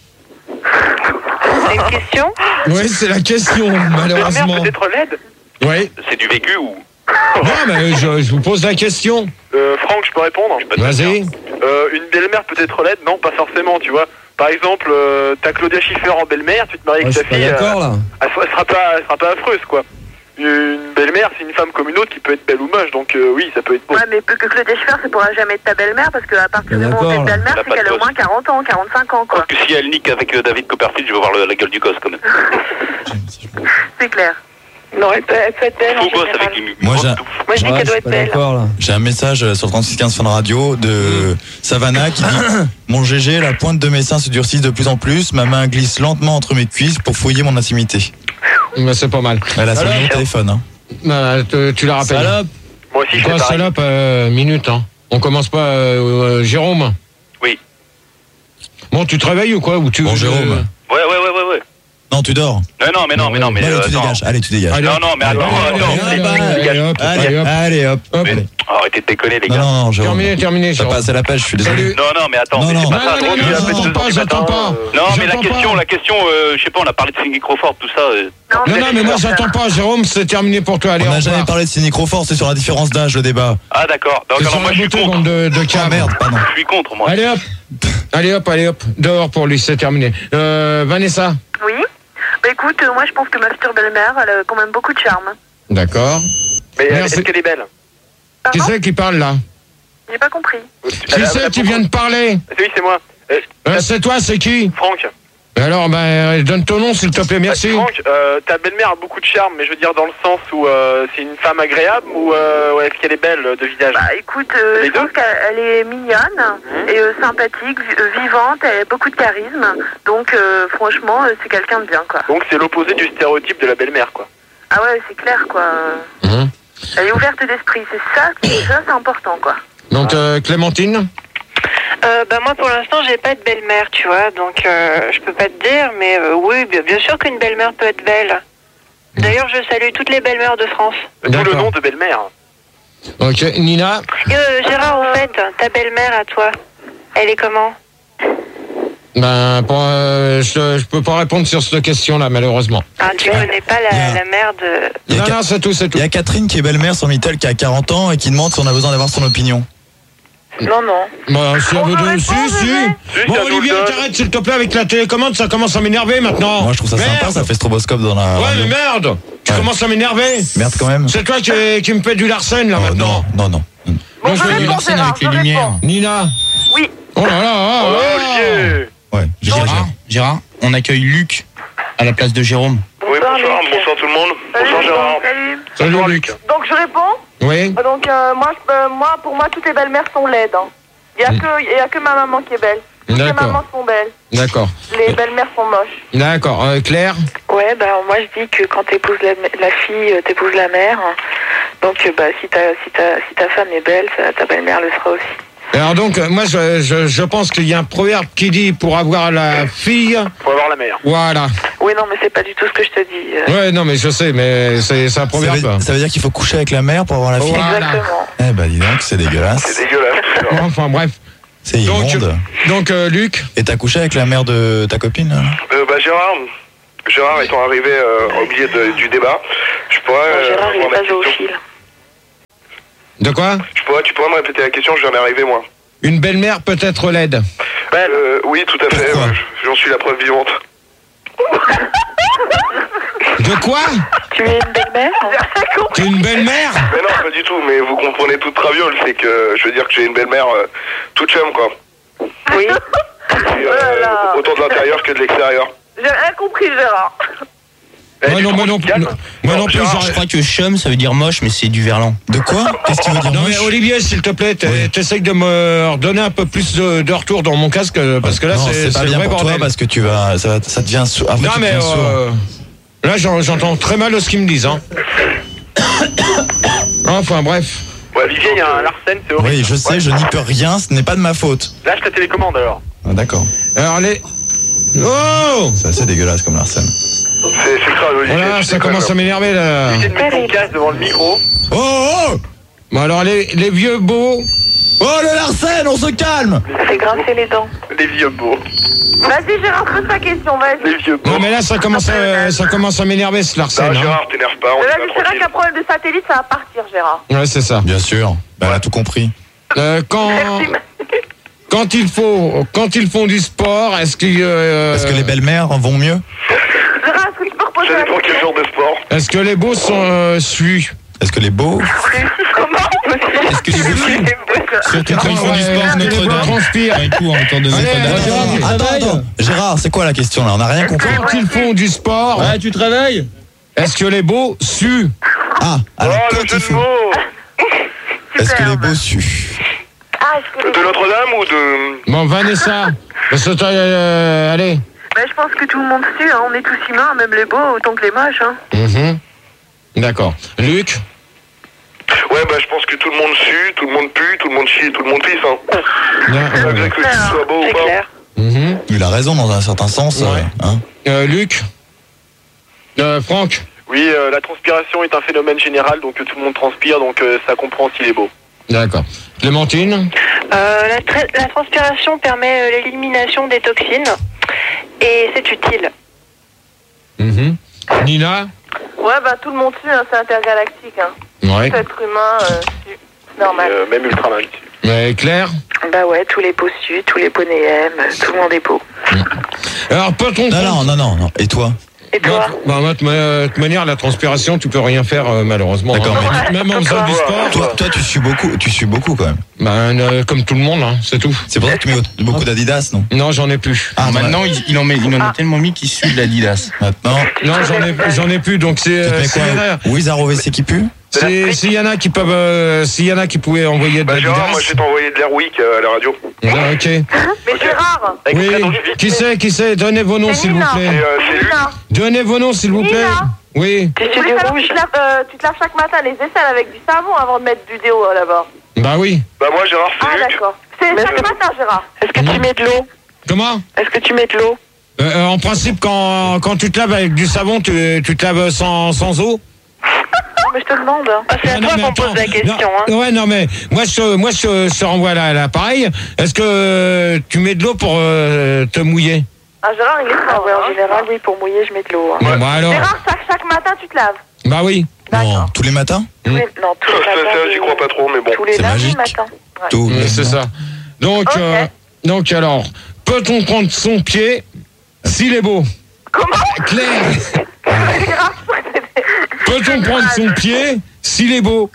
C'est une question? Oui, c'est la question, Ta mère malheureusement. peut être laide. Oui. C'est du vécu ou Non, mais je, je vous pose la question. Euh, Franck, je peux répondre? pas de Vas-y. Euh, une belle-mère peut être laide? Non, pas forcément, tu vois. Par exemple, euh, t'as Claudia Schiffer en belle-mère, tu te maries Ouais, avec je ta suis pas fille, d'accord là. euh, elle, elle sera pas, elle sera pas affreuse, quoi. Une belle-mère, c'est une femme comme une autre qui peut être belle ou moche, donc euh, oui, ça peut être beau. Ouais, mais peu que Claudia Schiffer, ça pourra jamais être ta belle-mère, parce qu'à partir du moment où t'es D'accord, là. belle-mère, Elle a c'est pas de qu'elle a au gosse. moins quarante ans, quarante-cinq ans, quoi. que si elle nique avec euh, David Copperfield, je veux voir le- la gueule du gosse quand même. C'est clair. Non, elle peut, elle peut être belle en Faux gosse général. avec une Moi, grosse j'ai- touffe. Moi je dis Ouais, qu'elle je doit suis être pas belle. d'accord là. J'ai un message euh, sur trente-six quinze Fun Radio de Savannah qui dit mon G G, la pointe de mes seins se durcit de plus en plus, ma main glisse lentement entre mes cuisses pour fouiller mon intimité. Mais c'est pas mal. Elle a son Alors, numéro de téléphone. Hein. Bah, te- tu la rappelles. Salope. Moi aussi, je fais Quoi, pareil. salope, euh, minute, hein. On commence pas, euh, euh, Jérôme? Oui. Bon, tu te réveilles ou quoi? Ou tu, Bon, euh, Jérôme. Ouais, ouais, ouais, ouais, ouais. Non, tu dors. Non, non, mais non, mais non, mais. allez, euh, tu attends. dégages. Allez, tu dégages. Allez, Non, hop. non, mais attends, Allez, attends. allez, allez, allez, allez, hop, Allez, allez, hop. allez, hop. Hop. Allez. Arrêtez de déconner, les Non, gars. non, non, Jérôme. Terminé, terminé, Ça Jérôme. passe à la pêche, je suis désolé. Salut. Non, non, mais attends, Non, mais non. c'est Non, pas ça. non, drôle, non, il a non, fait deux j'entends heures pas, du j'entends matin, pas. euh. Non, mais la J'entends question, pas. la question, euh, je sais pas, on a parlé de Cindy Crawford, tout ça. euh. Non, non, mais moi j'entends pas, Jérôme, c'est terminé pour toi. Allez, On au n'a jamais revoir. parlé de Cindy Crawford, c'est sur la différence d'âge, le débat. Ah, d'accord. Donc, C'est alors, sur moi, la je suis beauté, contre. bande de, de Ah câbles. merde, pardon. Je suis contre, moi. Allez hop. Allez hop, allez hop. Dehors pour lui, c'est terminé. Euh, Vanessa. Oui. Bah écoute, euh, moi je pense que ma future belle-mère, elle a quand même beaucoup de charme. D'accord. Mais Merci. est-ce qu'elle est belle? Qui Pardon? c'est qui parle là? J'ai pas compris. Qui c'est qui vient de parler? Oui, c'est moi. Euh, Euh, C'est toi, c'est qui? Franck. Alors, ben, euh, donne ton nom s'il te plaît, merci. Franck, euh, ta belle-mère a beaucoup de charme, mais je veux dire dans le sens où euh, c'est une femme agréable ou euh, ouais, est-ce qu'elle est belle euh, de visage? Bah écoute, euh, Les je pense deux qu'elle elle est mignonne et euh, sympathique, vi- euh, vivante, elle a beaucoup de charisme. Donc euh, franchement, euh, c'est quelqu'un de bien, quoi. Donc c'est l'opposé du stéréotype de la belle-mère, quoi. Ah ouais, c'est clair, quoi. Mhm. Elle est ouverte d'esprit, c'est ça, ça c'est important, quoi. Donc, euh, Clémentine? Euh, bah moi pour l'instant j'ai pas de belle-mère, tu vois, donc euh, je peux pas te dire, mais euh, oui, bien, bien sûr qu'une belle-mère peut être belle. D'ailleurs je salue toutes les belles-mères de France. D'où le D'accord. nom de belle-mère. Ok, Nina? Et, euh, Gérard, en fait, ta belle-mère à toi, elle est comment? Ben, pour, euh, je, je peux pas répondre sur cette question-là, malheureusement. Ah, tu connais pas la, Yeah. la mère de... Il y a Non, Ca- non, c'est tout, c'est tout. Il y a Catherine qui est belle-mère sur Mittel qui a quarante ans et qui demande si on a besoin d'avoir son opinion. Non, non. Bon, si On elle veut veut de- si, répondre, si. mais- Si, Bon, ça nous Olivier, le donne. t'arrêtes s'il te plaît avec la télécommande, ça commence à m'énerver maintenant. Moi, je trouve ça Merde. sympa, ça fait stroboscope dans la Ouais, radio. mais merde. Tu Ouais. commences à m'énerver. Merde quand même. C'est toi qui, qui me fais du Larsen, là, Oh, maintenant. non, non, non. Bon, Moi, je je vais réponds, Larsen Gérard, avec les je lumières. réponds. Nina. Oui. Oh là là. Oh, oh là. Olivier. Ouais, j'ai Gérard, Gérard, on accueille Luc à la place de Jérôme. Oui, bonsoir, Luc. bonsoir tout le monde. Salut, Bonsoir Gérard. Salut. Salut, Bonsoir, Luc. Donc je réponds. Oui. Donc euh, moi, je- euh, moi, pour moi, toutes les belles-mères sont laides. hein. Il y a Mm. que, il y a que ma maman qui est belle. Les D'accord. mamans sont belles. D'accord. Les belles-mères sont moches. D'accord. Euh, Claire? Ouais, bah moi je dis que quand t'épouses la, la fille, euh, t'épouses la mère. Donc euh, bah si ta si ta si ta femme est belle, ça, ta belle-mère le sera aussi. Alors donc, euh, moi, je, je, je pense qu'il y a un proverbe qui dit pour avoir la fille... Faut avoir la mère. Voilà. Oui, non, mais c'est pas du tout ce que je te dis. euh. Ouais, non, mais je sais, mais c'est c'est un Ça proverbe. veut, ça veut dire qu'il faut coucher avec la mère pour avoir la fille. Voilà. Exactement. Eh ben dis donc, c'est dégueulasse. C'est dégueulasse. Enfin, bref. C'est Donc, immonde. donc euh, Luc? Et t'as couché avec la mère de ta copine là Euh, bah Gérard, Gérard étant arrivé euh, au milieu de- du débat, je pourrais. Bon, euh, Gérard, il répondre est à pas la question. zoophile. De quoi? Je pourrais, tu pourrais me répéter la question, je viens d'arriver moi. Une belle-mère peut être laide. Euh, oui, tout à fait, Pourquoi euh, j'en suis la preuve vivante. De quoi? Tu es une belle-mère? T'es une belle-mère? Mais non, pas du tout, mais vous comprenez toute traviole, c'est que je veux dire que j'ai une belle-mère euh, toute chum quoi. Oui. Et, euh, Oh là là. autant de l'intérieur que de l'extérieur. J'ai rien compris, Gérard. Eh, Moi tu non, trouves moi non qu'il plus. calme non. Moi non plus, Gérard, j'aurais- Je crois que chum, ça veut dire moche, mais c'est du verlan. De quoi? Qu'est-ce qu'il veut dire Non mais moche? Olivier, s'il te plaît, t'es- Oui. t'essayes de me redonner un peu plus de, de retour dans mon casque parce que là non, c'est c'est c'est pas le bien vrai pour bordel. toi parce que tu vas, ça, va- ça devient sourd. Après, Non tu mais deviens sourd. euh, là j'en- j'entends très mal ce qu'ils me disent. Hein. Enfin bref. Ouais, Olivier, il y a un Larsen, c'est horrible. Oui, je sais, je n'y peux rien, ce n'est pas de ma faute. Lâche ta télécommande alors. Ah, d'accord. Alors les... Oh C'est assez dégueulasse comme Larsen. C'est c'est grave, Olivier. voilà, tu ça déconnes, commence à alors. m'énerver là. Évitez de mettre ton casque devant le micro. Oh oh Bon alors les, les vieux beaux. Oh le Larsen, on se calme. C'est grincer les dents. Les vieux beaux. Vas-y, Gérard, pose ta question, vas-y. Les vieux beaux. Non mais là ça commence à, ça commence à m'énerver ce Larsen. Non, Hein. Gérard, t'énerve pas, on Mais est là, pas c'est vrai tranquille. qu'un problème de satellite, ça va partir, Gérard. Ouais c'est ça. Bien sûr, bah, elle a tout compris. Euh, quand quand il faut quand ils font du sport, est-ce qu'il euh, Est-ce que les belles-mères vont mieux? Gérard, est-ce que tu peux reposer Ça la dépend quel question? genre de sport. est-ce que les beaux sont euh, suus? Est-ce que les beaux? Comment Est-ce que les beaux Surtout quand ils font du sport, Ouais, les beaux Notre-Dame. transpirent. Quand ils courent autour de Allez, Notre-Dame. Gérard, Attends, attends, attends. Gérard, c'est quoi la question là? On n'a rien compris. Quand ils font du sport, tu te réveilles? est-ce que les beaux suent? Ah, alors Oh, quand le jeu il de faut. mots. Est-ce que les Superbe. beaux suent? Ah, est-ce que les... De Notre-Dame ou de... Bon, Vanessa, parce que t'as, euh, allez. Bah, je pense que tout le monde sue, hein. On est tous humains, même les beaux autant que les moches. Hein. Mhm. D'accord. Luc? Ouais, bah je pense que tout le monde sue, tout le monde pue, tout le monde chie, tout le monde pisse. Hein. Non, Malgré euh, que tu sois beau ou C'est pas. clair. mhm. Il a raison dans un certain sens. Ouais. euh, hein. Euh, Luc? Euh, Franck? Oui, euh, la transpiration est un phénomène général, donc euh, tout le monde transpire, donc euh, ça comprend s'il est beau. D'accord. Clémentine? Euh, la, tra- la transpiration permet euh, l'élimination des toxines et c'est utile. Mhm. Nina? Ouais, bah tout le monde suit, hein, c'est intergalactique. Hein. Ouais. Tout être humain, euh, sue. Normal. Euh, même Ultraman. Euh, Claire? Bah ouais, tous les beaux suent, tous les poneys aiment, tout le monde est beau. Alors, peut-on... Non, non, non, non, non. Et toi? Et toi? Bah, bah, de toute ma- toute manière, la transpiration, tu peux rien faire, euh, malheureusement. D'accord, hein. mais- Même en faisant du sport, Toi, toi, tu suis beaucoup, tu suis beaucoup quand même. bah, euh, comme tout le monde, hein, c'est tout. C'est pour ça que tu mets beaucoup d'Adidas, non? Non, j'en ai plus. Ah, Maintenant, il, il en, met, il en a tellement mis qu'il sue de l'Adidas. Maintenant, Non, j'en ai, j'en ai plus, donc c'est... tu te euh, mets s'il y en a- quoi? Wizard O V C qui pue? c'est- S'il y en a qui peuvent... euh, S'il y en a qui pouvaient envoyer de Bah Gérard, moi l'Adidas... je vais t'envoyer de l'Airwick euh, à la radio. Ah, ok. Mais Gérard, Avec Oui, prénom vite. qui c'est, qui c'est? Donnez vos noms, C'est s'il vous Nina. Et plaît. euh, c'est Luc. Nina, Donnez vos noms, s'il vous plaît. Nina. Oui. Tu je sues voulais du savoir rouge? si tu te laves, euh, tu te laves chaque matin les aisselles avec du savon avant de mettre du déo euh, là-bas. Bah oui. Bah moi Gérard, c'est Ah Luc. d'accord. C'est Mais chaque est-ce que- matin, Gérard. Est-ce que tu mets de l'eau? Comment? Est-ce que tu mets de l'eau? Euh, euh, En principe, quand, quand tu te laves avec du savon, tu, tu te laves sans, sans eau? Non, mais je te demande. Ah, c'est à Ah, non, toi mais qu'on attends, pose la question. non, Hein. Ouais, non, mais moi, je, moi, je, je te renvoie à l'appareil. Est-ce que euh, tu mets de l'eau pour euh, te mouiller? Ah Gérard, il est Ah fort. ouais, en hein. général, oui, pour mouiller, je mets de l'eau. Hein. Bon, bah alors. Gérard, chaque, chaque matin, tu te laves. Bah oui. Non, tous les matins? Tous les- Non, tous les Ça, ça, matins. ça, j'y crois pas trop, mais bon. Tous les C'est lundis magique. matin. Ouais. Tous Mm, les C'est ça. Donc, Ok. euh, donc alors, peut-on prendre son pied s'il est beau? Comment? Claire, Gérard, peut-on prendre son pied s'il est beau?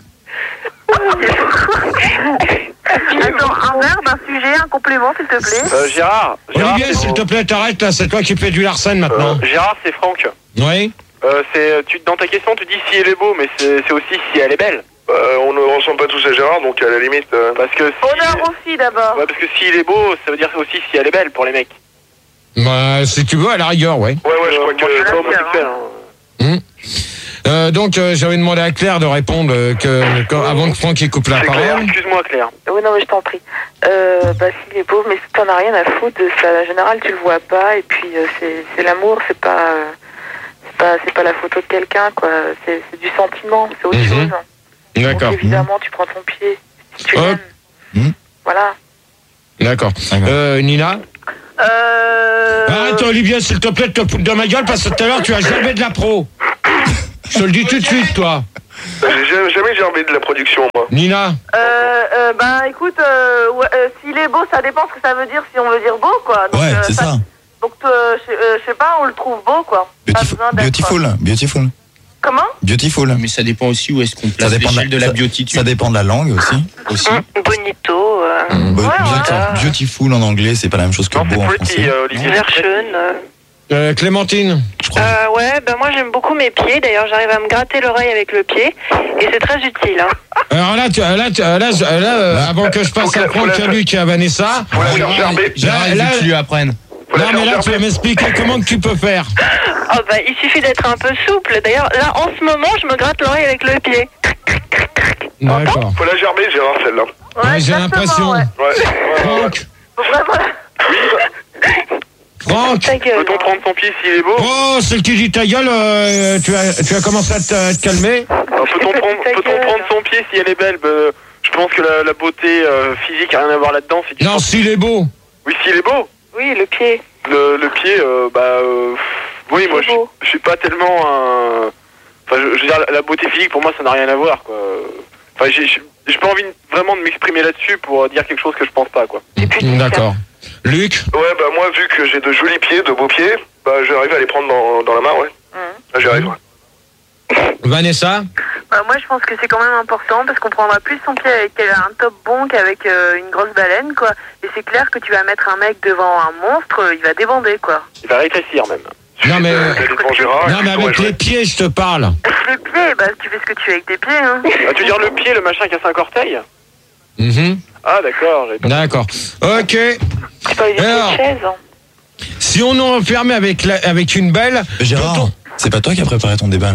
Attends, un verbe, un sujet, un complément, s'il te plaît. Euh, Gérard, Gérard, Olivier, c'est- s'il te plaît, t'arrêtes là, c'est toi qui fais du Larsen maintenant. euh, Gérard, c'est Franck. Oui. Euh, c'est, tu, dans ta question, tu dis si elle est beau, mais c'est, c'est aussi si elle est belle. Euh, on ne ressemble pas tous à Gérard, donc à la limite... Euh... Parce que si... Honneur aux filles d'abord. Ouais, parce que s'il est beau, ça veut dire aussi si elle est belle pour les mecs. Bah, si tu veux, à la rigueur, ouais. Ouais, ouais, je crois que... Moi, je suis euh, pas homosexuel, hein. Hum. Euh, donc, euh, j'avais demandé à Claire de répondre euh, que, que, avant que Franck y coupe la C'est parole. Claire, excuse-moi Claire. Oui, non, mais je t'en prie. Euh, bah, s'il est beau, mais t'en as rien à foutre de ça. En général, tu le vois pas, et puis euh, c'est, c'est l'amour, c'est pas, euh, c'est pas, c'est pas la photo de quelqu'un, quoi. C'est, c'est du sentiment, c'est autre Mhm. chose. D'accord. Donc, évidemment, tu prends ton pied, si tu Hop. l'aimes. Mhm. Voilà. D'accord. D'accord. Euh, Nina Euh... Arrête, Olivier, s'il te plaît, de te foutre de ma gueule, parce que tout à l'heure, tu as jamais de la pro. Je te le dis tout de suite, toi. J'ai jamais, jamais gerbé de la production, moi. Nina Euh, euh, ben écoute, euh, ouais, euh, s'il est beau, ça dépend ce que ça veut dire, si on veut dire beau, quoi. Donc, Ouais, euh, c'est ça. Donc, euh, je euh, je sais pas, on le trouve beau, quoi. Pas Beautiful, besoin d'être- beautiful, beautiful, Comment beautiful. Mais ça dépend aussi où est-ce qu'on Ça place dépend, de l'échelle de la ça- beautitude. ça dépend de la langue aussi. aussi. Bonito, euh, Be- Ouais, beautiful, ouais. beautiful en anglais, c'est pas la même chose que Non, beau c'est en pretty, français. euh, Olivier. version. euh. euh, Clémentine Je crois. Euh, ouais, ben moi j'aime beaucoup mes pieds. D'ailleurs, j'arrive à me gratter l'oreille avec le pied, et c'est très utile. Hein. Alors là, tu, là, tu- là, là, là, euh, avant que je passe Faut à la- faut Franck, la- à Luc et à Vanessa, Faut la faire gerber. Gérard, il Là, veut là- que tu lui apprennes. Faut la non faire mais là, tu vas gerber. m'expliquer comment que tu peux faire. Oh, bah, il suffit d'être un peu souple. D'ailleurs, là, en ce moment, je me gratte l'oreille avec le pied. D'accord. Faut la gerber, Gérard, celle-là. Ouais, Ouais, j'ai exactement, l'impression. ouais. Ouais. ouais, ouais. Franck, Faut vraiment... Franck. Ta gueule. Peut-on prendre son pied s'il est beau? Oh, celle qui dit ta gueule, euh, tu, as, tu as commencé à te, à te calmer. Alors, Peut-on prendre, Ta peut-on gueule. prendre son pied si elle est belle? Ben, je pense que la, la beauté euh, physique a rien à voir là-dedans. C'est du Non, sens- s'il est beau. Oui, s'il est beau. Oui, le pied. Le, le pied, euh, bah, euh, oui, moi, je, beau. je suis pas tellement un. Enfin, je, je veux dire, la, la beauté physique pour moi, ça n'a rien à voir, quoi. Enfin, j'ai, j'ai j'ai pas envie de- vraiment de m'exprimer là-dessus pour dire quelque chose que je pense pas, quoi. D'accord. Luc, Ouais, bah moi, vu que j'ai de jolis pieds, de beaux pieds, bah j'arrive à les prendre dans, dans la main, ouais. Là, j'y arrive, ouais. Vanessa. Bah, moi, je pense que c'est quand même important parce qu'on prendra plus son pied avec un top bon qu'avec euh, une grosse baleine, quoi. Et c'est clair que tu vas mettre un mec devant un monstre, euh, il va débander, quoi. Il va rétrécir, même. Non mais, Euh, J'allais devant Gérard. non et mais puis, avec ouais, les pieds, je te parle. Les pieds, bah, tu fais ce que tu veux avec tes pieds, hein. Ah, tu veux dire le pied, le machin qui a cinq orteils? Mhm. Ah, d'accord. j'ai pas- D'accord. Ok. Tu peux aller sur Alors. une chaise. Hein. Si on nous enfermait avec la, avec une belle, Gérard, peut-on- c'est pas toi qui as préparé ton débat là.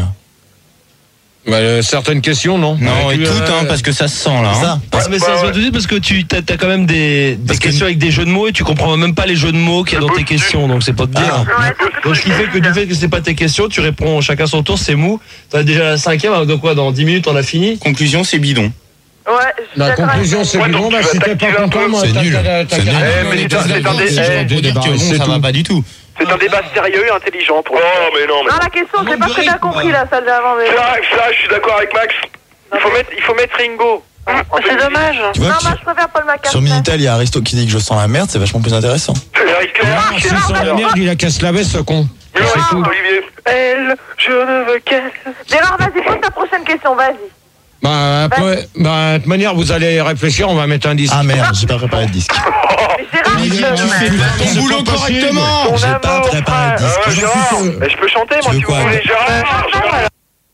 Bah, euh, certaines questions, non. Non, Ouais, tu, écoute, euh, hein, parce que ça se sent là. C'est Hein. ça. Ah, mais bah, ça se ouais. voit tout de suite parce que tu as, quand même des, des Parce que- questions avec des jeux de mots et tu comprends même pas les jeux de mots qu'il y a dans tes questions, donc c'est pas de dire. Ah. Ouais, c'est un peu Donc ce qui fait que du fait que c'est pas tes questions, tu réponds chacun son tour, c'est mou. T'as déjà la cinquième, alors donc quoi, dans dix minutes on a fini. Conclusion, c'est bidon. Ouais, je suis La d'accord avec conclusion, toi. c'est Ouais, du donc bon, tu bah, vas si t'es pas t'activer un content, peu. moi, C'est t'as- nul. t'as- t'as- C'est t'as- nul. t'as- Eh, mais t'as- c'est t'as- un- c'est un t'as- dé- t'as- eh, t'as- Faut dire que t'as- bon, c'est ça va tout. pas du tout. C'est un débat sérieux et intelligent pour Oh, mais non, mais. Non, la question, c'est pas ce que t'as compris, là, celle d'avant, mais... C'est vrai, ça, je suis d'accord avec Max. Il faut mettre, il faut mettre Ringo. C'est dommage. Tu vois Non, que moi, je préfère Paul sur McCartney. Minitel, il y a Aristo qui dit que je sens la merde, c'est vachement plus intéressant. Eric Claire. Ah, c'est sur la merde, il a qu'à se laver, ce con. Mais non, C'est tout. Olivier. Elle, je ne veux qu'elle. Gérard, vas-y, pose ta prochaine question, vas-y. Bah, après, bah, de toute manière, vous allez réfléchir, on va mettre un disque. Ah merde, j'ai pas préparé de disque. Mais Gérard, Olivier, je- tu fais mais- ton Ton boulot pas possible. correctement. Ton J'ai pas amour, préparé de frère. disque. Euh, Gérard. Mais je peux chanter, moi, Tu veux si vous quoi, voulez. Gérard, Gérard.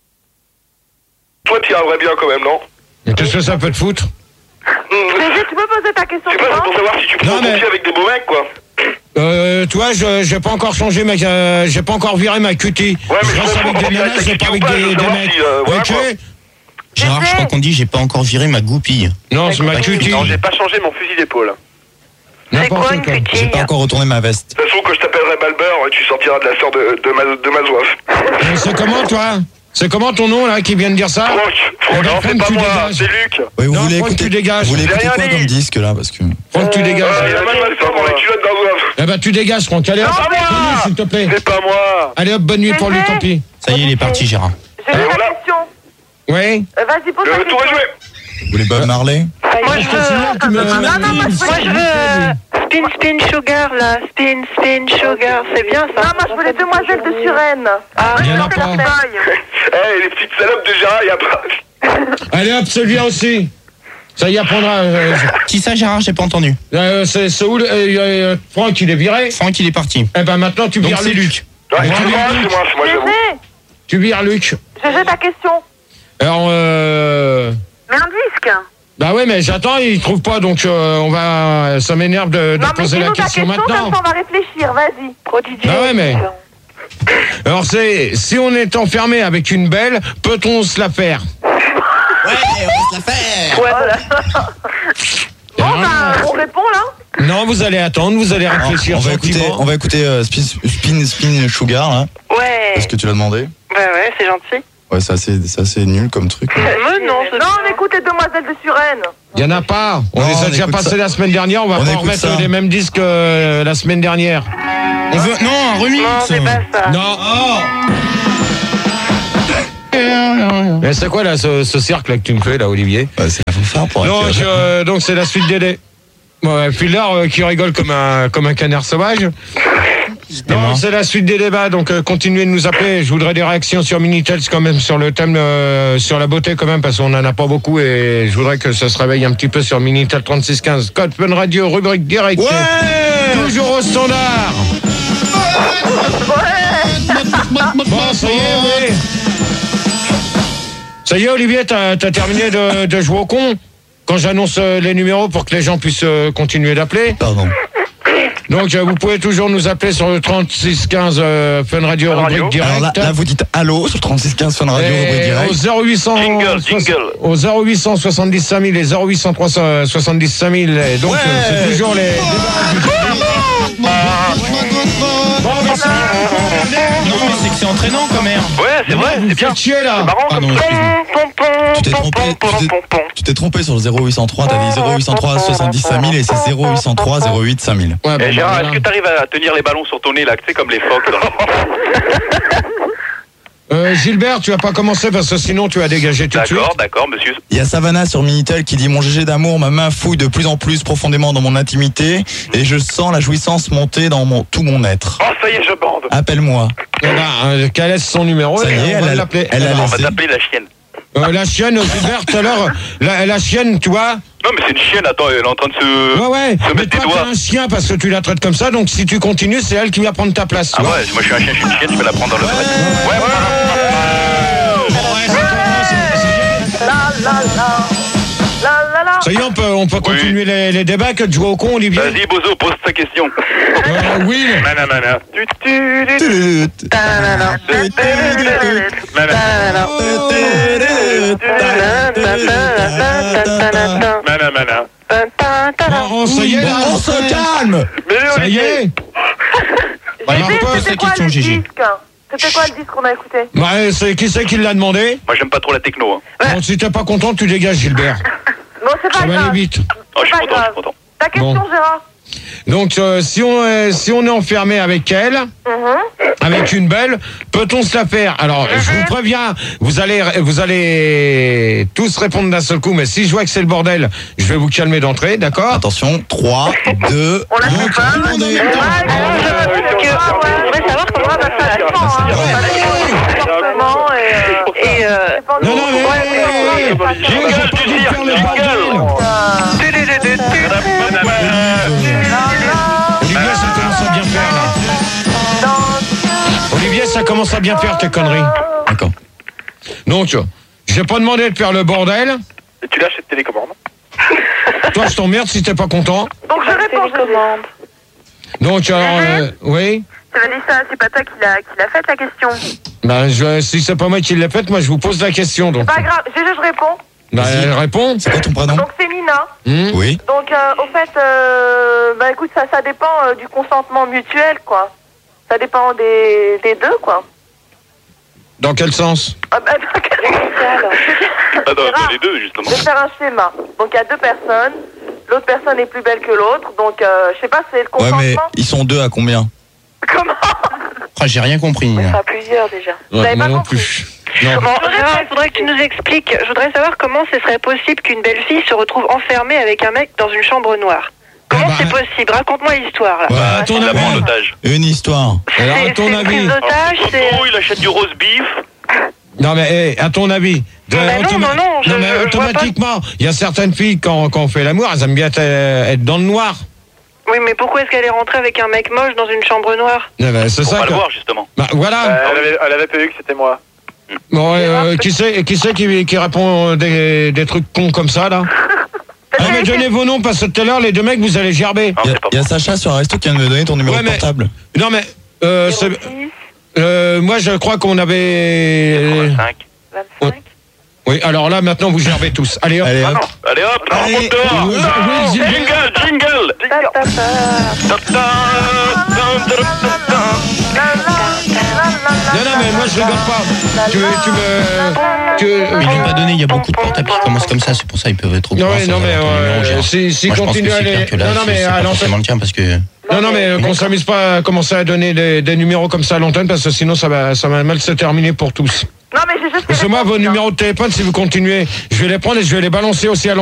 Toi, tu y arriverais bien quand même, non? Mais qu'est-ce que ça peut te foutre? Gégé, tu peux poser ta question Je sais pas, c'est suivante pour savoir si tu prends Non, ton mais- pied avec des beaux mecs, quoi. Euh, tu vois, je j'ai pas encore changé ma, euh, j'ai pas encore viré ma cutie. Ouais, mais je je reste comprends avec des si t'as nanas, ta j'ai pas cutie avec ou pas, des, je veux des savoir mecs. si, euh, voilà, Ok? quoi. Gérard, je crois qu'on dit j'ai pas encore viré ma goupille. Non, c'est ma cutie. Non, j'ai pas changé mon fusil d'épaule. C'est quoi N'importe une quoi. cutie? J'ai pas encore retourné ma veste. De toute façon, quand je t'appellerai Balbeur, tu sortiras de la sœur de, de, ma, de ma soif. Euh, C'est comment, toi? C'est comment ton nom, là, qui vient de dire ça? Franck, Franck, ben, non, c'est Franck, pas tu moi, dégages. c'est Luc. Oui, vous Non, voulez Franck, écouter, tu dégages. vous voulez J'ai écouter rien quoi dit. comme disque là parce que Franck, tu Euh, dégages. il y a mal mal fort dans les culottes d'un soif. Eh ben, tu dégages, Franck. Allez hop, pas moi. bonne nuit, s'il te plaît. C'est pas moi. Allez hop, bonne nuit pour lui, tant pis. Ça y est, il est parti, Gérard. J'ai Euh, ta voilà. question. Oui? Euh, Vas-y, pose Le ta retour est question. joué. vous voulez Bob Marley? Moi, je veux... Tu me- Non, non, moi, je Moi, je veux euh, Spin Spin Sugar, là. Spin Spin Sugar. C'est bien, ça. Non, moi, je veux les demoiselles de Suresnes. Ah, Il y en a C'est pas. leur taille. Eh, les petites salopes de Gérard, il y a pas. Allez hop, celui-là aussi. Ça y apprendra. Euh, Qui ça, Gérard? J'ai pas entendu. euh, c'est c'est où le- euh, euh, Franck, il est viré. Franck, il est parti. Eh ben, maintenant, tu Donc vires c'est Luc. Luc. Ouais, c'est Ouais, moi, c'est moi, c'est moi, j'avoue. Gégé, Tu vires Luc. Gégé, ta question. Alors, euh... Mais un disque. Bah ouais, mais j'attends, il trouve pas, donc euh, on va... Ça m'énerve de, de Non, mais poser la dis-nous ta question, question, maintenant. comme ça on va réfléchir, vas-y. Prodigieux. Bah ouais, mais... Alors c'est, si on est enfermé avec une belle, peut-on se la faire? Ouais, on va se la faire. Ouais, voilà. Bon, bah, on répond, là? Non, vous allez attendre, vous allez réfléchir on va écouter, gentiment. on va écouter euh, Spin, Spin, Spin Sugar, là. Ouais. Parce que tu l'as demandé. Bah ouais, c'est gentil. Ouais, c'est assez, c'est assez nul comme truc. Mais non, non, on écoute les demoiselles de Suresnes. Il y en a pas. On Non, les a on déjà écoute passés ça. la semaine dernière, on va On pas écoute remettre ça. les mêmes disques que la semaine dernière. On veut... Non, un remix. Non, c'est pas ça. Non. Mais c'est quoi là, ce, ce cercle là que tu me fais là, Olivier? Ouais, c'est la fanfare pour Donc, accueillir- euh, donc c'est la suite d'D. Ouais, Fuller euh, qui rigole comme un, comme un canard sauvage. Non, c'est la suite des débats, donc euh, continuez de nous appeler. Je voudrais des réactions sur Minitel quand même, sur le thème, euh, sur la beauté quand même, parce qu'on en a pas beaucoup et je voudrais que ça se réveille un petit peu sur Minitel trente-six quinze. Code Fun Radio, rubrique direct. Ouais. Toujours au standard. Bon, ça y est, oui. Ça y est, Olivier, t'as, t'as terminé de, de jouer au con quand j'annonce euh, les numéros pour que les gens puissent euh, continuer d'appeler. Pardon. Donc, euh, vous pouvez toujours nous appeler sur le trente-six quinze euh, Fun Radio, Fun rubrique Radio. direct. Alors là, là, vous dites allô sur trente-six quinze Fun Radio, rubrique Et direct. au zéro huit cents Jingle, jingle. Au zéro huit cent soixante-dix cinq mille et zéro huit cent trois cent soixante-dix cinq mille. Et donc, Ouais. euh, c'est toujours les Non, mais c'est que c'est entraînant quand même. Ouais, c'est vrai, Vous c'est bien. faites chier là. Marrant Pardon, comme excuse-moi. Tu t'es trompé, tu t'es- tu t'es trompé sur le zéro huit cent trois, t'as dit zéro huit cent trois soixante-dix cinq mille et c'est zéro huit cent trois zéro huit cinq mille. Ouais, bon, Eh, Gérard, bah, est-ce que tu arrives à tenir les ballons sur ton nez là, tu sais, comme les phoques dans les... euh, Gilbert, tu vas pas commencer parce que sinon tu vas dégager tout de suite. D'accord, d'accord, monsieur. Il y a Savannah sur Minitel qui dit mon G G d'amour, ma main fouille de plus en plus profondément dans mon intimité et je sens la jouissance monter dans mon, tout mon être. Oh, ça y est, je bande. Appelle-moi. Eh ben, euh, qu'elle laisse son numéro Ça y et est, on elle va a- l'appeler. elle a Eh ben, On va laissé. t'appeler la chienne. euh, la chienne, Gilbert, tout à l'heure, la, la chienne, tu vois. Non, mais c'est une chienne, attends, elle est en train de se... Ouais, ouais. se Mais mettre des toi, doigts. t'es un chien parce que tu la traites comme ça, donc si tu continues, c'est elle qui va prendre ta place. tu Ah vois. ouais, moi je suis un chien, je suis une chienne, je vais la prendre dans le vrai. Ouais, ouais, La la la. La la la. Ça y est, on peut, on peut continuer les, les débats que de jouer au con, Olivier. Vas-y, Bozo, pose ta question. Euh, Will. Mana, mana. Tu, tu, tu, tu. Tut. Ta-la-la. Ta-la-la. Mana, mana. Oh, ça y est, là, On se calme. Mais ça y est. Alors, Gégé, pose c'était ta quoi question, le Gégé. disque? C'était quoi le disque qu'on a écouté? Ouais, c'est qui c'est qui l'a demandé? Moi j'aime pas trop la techno. Hein. Bon, si t'es pas content, tu dégages, Gilbert. Non, c'est Ça pas va aller grave. vite. Oh, je suis pas content, je grave. suis content. Ta question, Bon. Gérard? Donc, euh, si, on est, si on est enfermé avec elle, Mhm. avec une belle, peut-on se la faire? Alors, je vous préviens, vous allez, vous allez tous répondre d'un seul coup, mais si je vois que c'est le bordel, je vais vous calmer d'entrée, d'accord? Attention, trois, deux, On l'a un, fait pas. tout le monde est- Ouais, je voudrais savoir comment ça ça dépend. hein. Comportement et, euh, et, euh, Non, non, mais, ouais, hey, hey, hey, ouais, ouais, je vais pas vous faire le bordel. Olivier, ça commence à bien faire, là. Olivier, ça commence à bien faire, tes conneries. D'accord. Donc, je vais pas demandé de faire le bordel. Et tu lâches cette télécommande. Toi, je t'emmerde si t'es pas content. Donc je réponds, Gégé. Donc, alors, euh, oui. Ça veut dire ça, c'est pas toi qui l'a qui l'a fait la question. Ben, je, si c'est pas moi qui l'ai faite, moi, je vous pose la question, donc. Pas grave, Gégé, je réponds. Ben, Vas-y. elle répond. C'est quoi ton prénom? Donc c'est Nina. Hmm. Oui. Donc euh, au fait, euh, bah écoute, ça, ça dépend euh, du consentement mutuel, quoi. Ça dépend des, des deux, quoi. Dans quel sens? Ah, bah, dans quel sens? Ah, dans, dans Gérard, les deux, justement. Je vais faire un schéma. Donc il y a deux personnes. L'autre personne est plus belle que l'autre. Donc euh, je sais pas, c'est le Ouais, consentement. mais ils sont deux à combien? Comment? Ah, j'ai rien compris. Ça sera plusieurs déjà. Vous avez moi pas non compris. plus. Non. Bon, Gérard, il faudrait que tu nous expliques. Je voudrais savoir comment ce serait possible qu'une belle fille se retrouve enfermée avec un mec dans une chambre noire. Comment Ah bah, c'est possible? Raconte-moi l'histoire là. Bah, à ton Il la prend en avis. otage. Une histoire. Alors, à C'est- ton c'est avis. prise d'otage, Alors, c'est. Toto, il achète du rose beef. Non, mais, hey, à ton avis. De, Bah non, non, non, je- mais je- je vois automatiquement, il y a certaines filles, quand, quand on fait l'amour, elles aiment bien être, être dans le noir. Oui, mais pourquoi est-ce qu'elle est rentrée avec un mec moche dans une chambre noire? Eh ben, c'est Faut ça pas que- le voir, justement. Bah, voilà. Euh, elle, avait, elle avait pas vu que c'était moi. Bon, euh, qui c'est, qui c'est qui, qui répond des, des trucs cons comme ça, là? Ah, mais donnez vos noms, parce que tout à l'heure, les deux mecs, vous allez gerber. Il y, y a Sacha sur un resto qui vient de me donner ton numéro Ouais, de mais- portable. Non, mais, euh, c'est, euh, moi, je crois qu'on avait... vingt-cinq. vingt-cinq. Oui, alors là, maintenant, vous gerbez tous. Allez, hop. Allez, hop. Allez hop, Allez. rentre dehors. Oui, Non, oui, jingle, jingle. Ta, ta, ta. Ta, ta, ta, ta, ta. Non, non, mais moi, je rigole pas. Tu, tu me... Tu, Ils l'ont pas donné, il y a beaucoup de portables qui commencent comme ça, c'est pour ça ils peuvent être trop Non, courants, ouais, ça non, va mais, avoir ton ouais, numéro, Gérard. si- si Moi, je pense continue que à c'est les- clair que là, non, non, c'est- mais c'est à pas l'antenne- forcément le tien parce que... Non, non, mais qu'on s'amuse pas à commencer à donner des, des numéros comme ça à l'antenne, parce que sinon, ça va, ça va mal se terminer pour tous. Non, mais j'ai juste. Parce que moi, vos numéros de téléphone, si vous continuez, je vais les prendre et je vais les balancer aussi à l'antenne.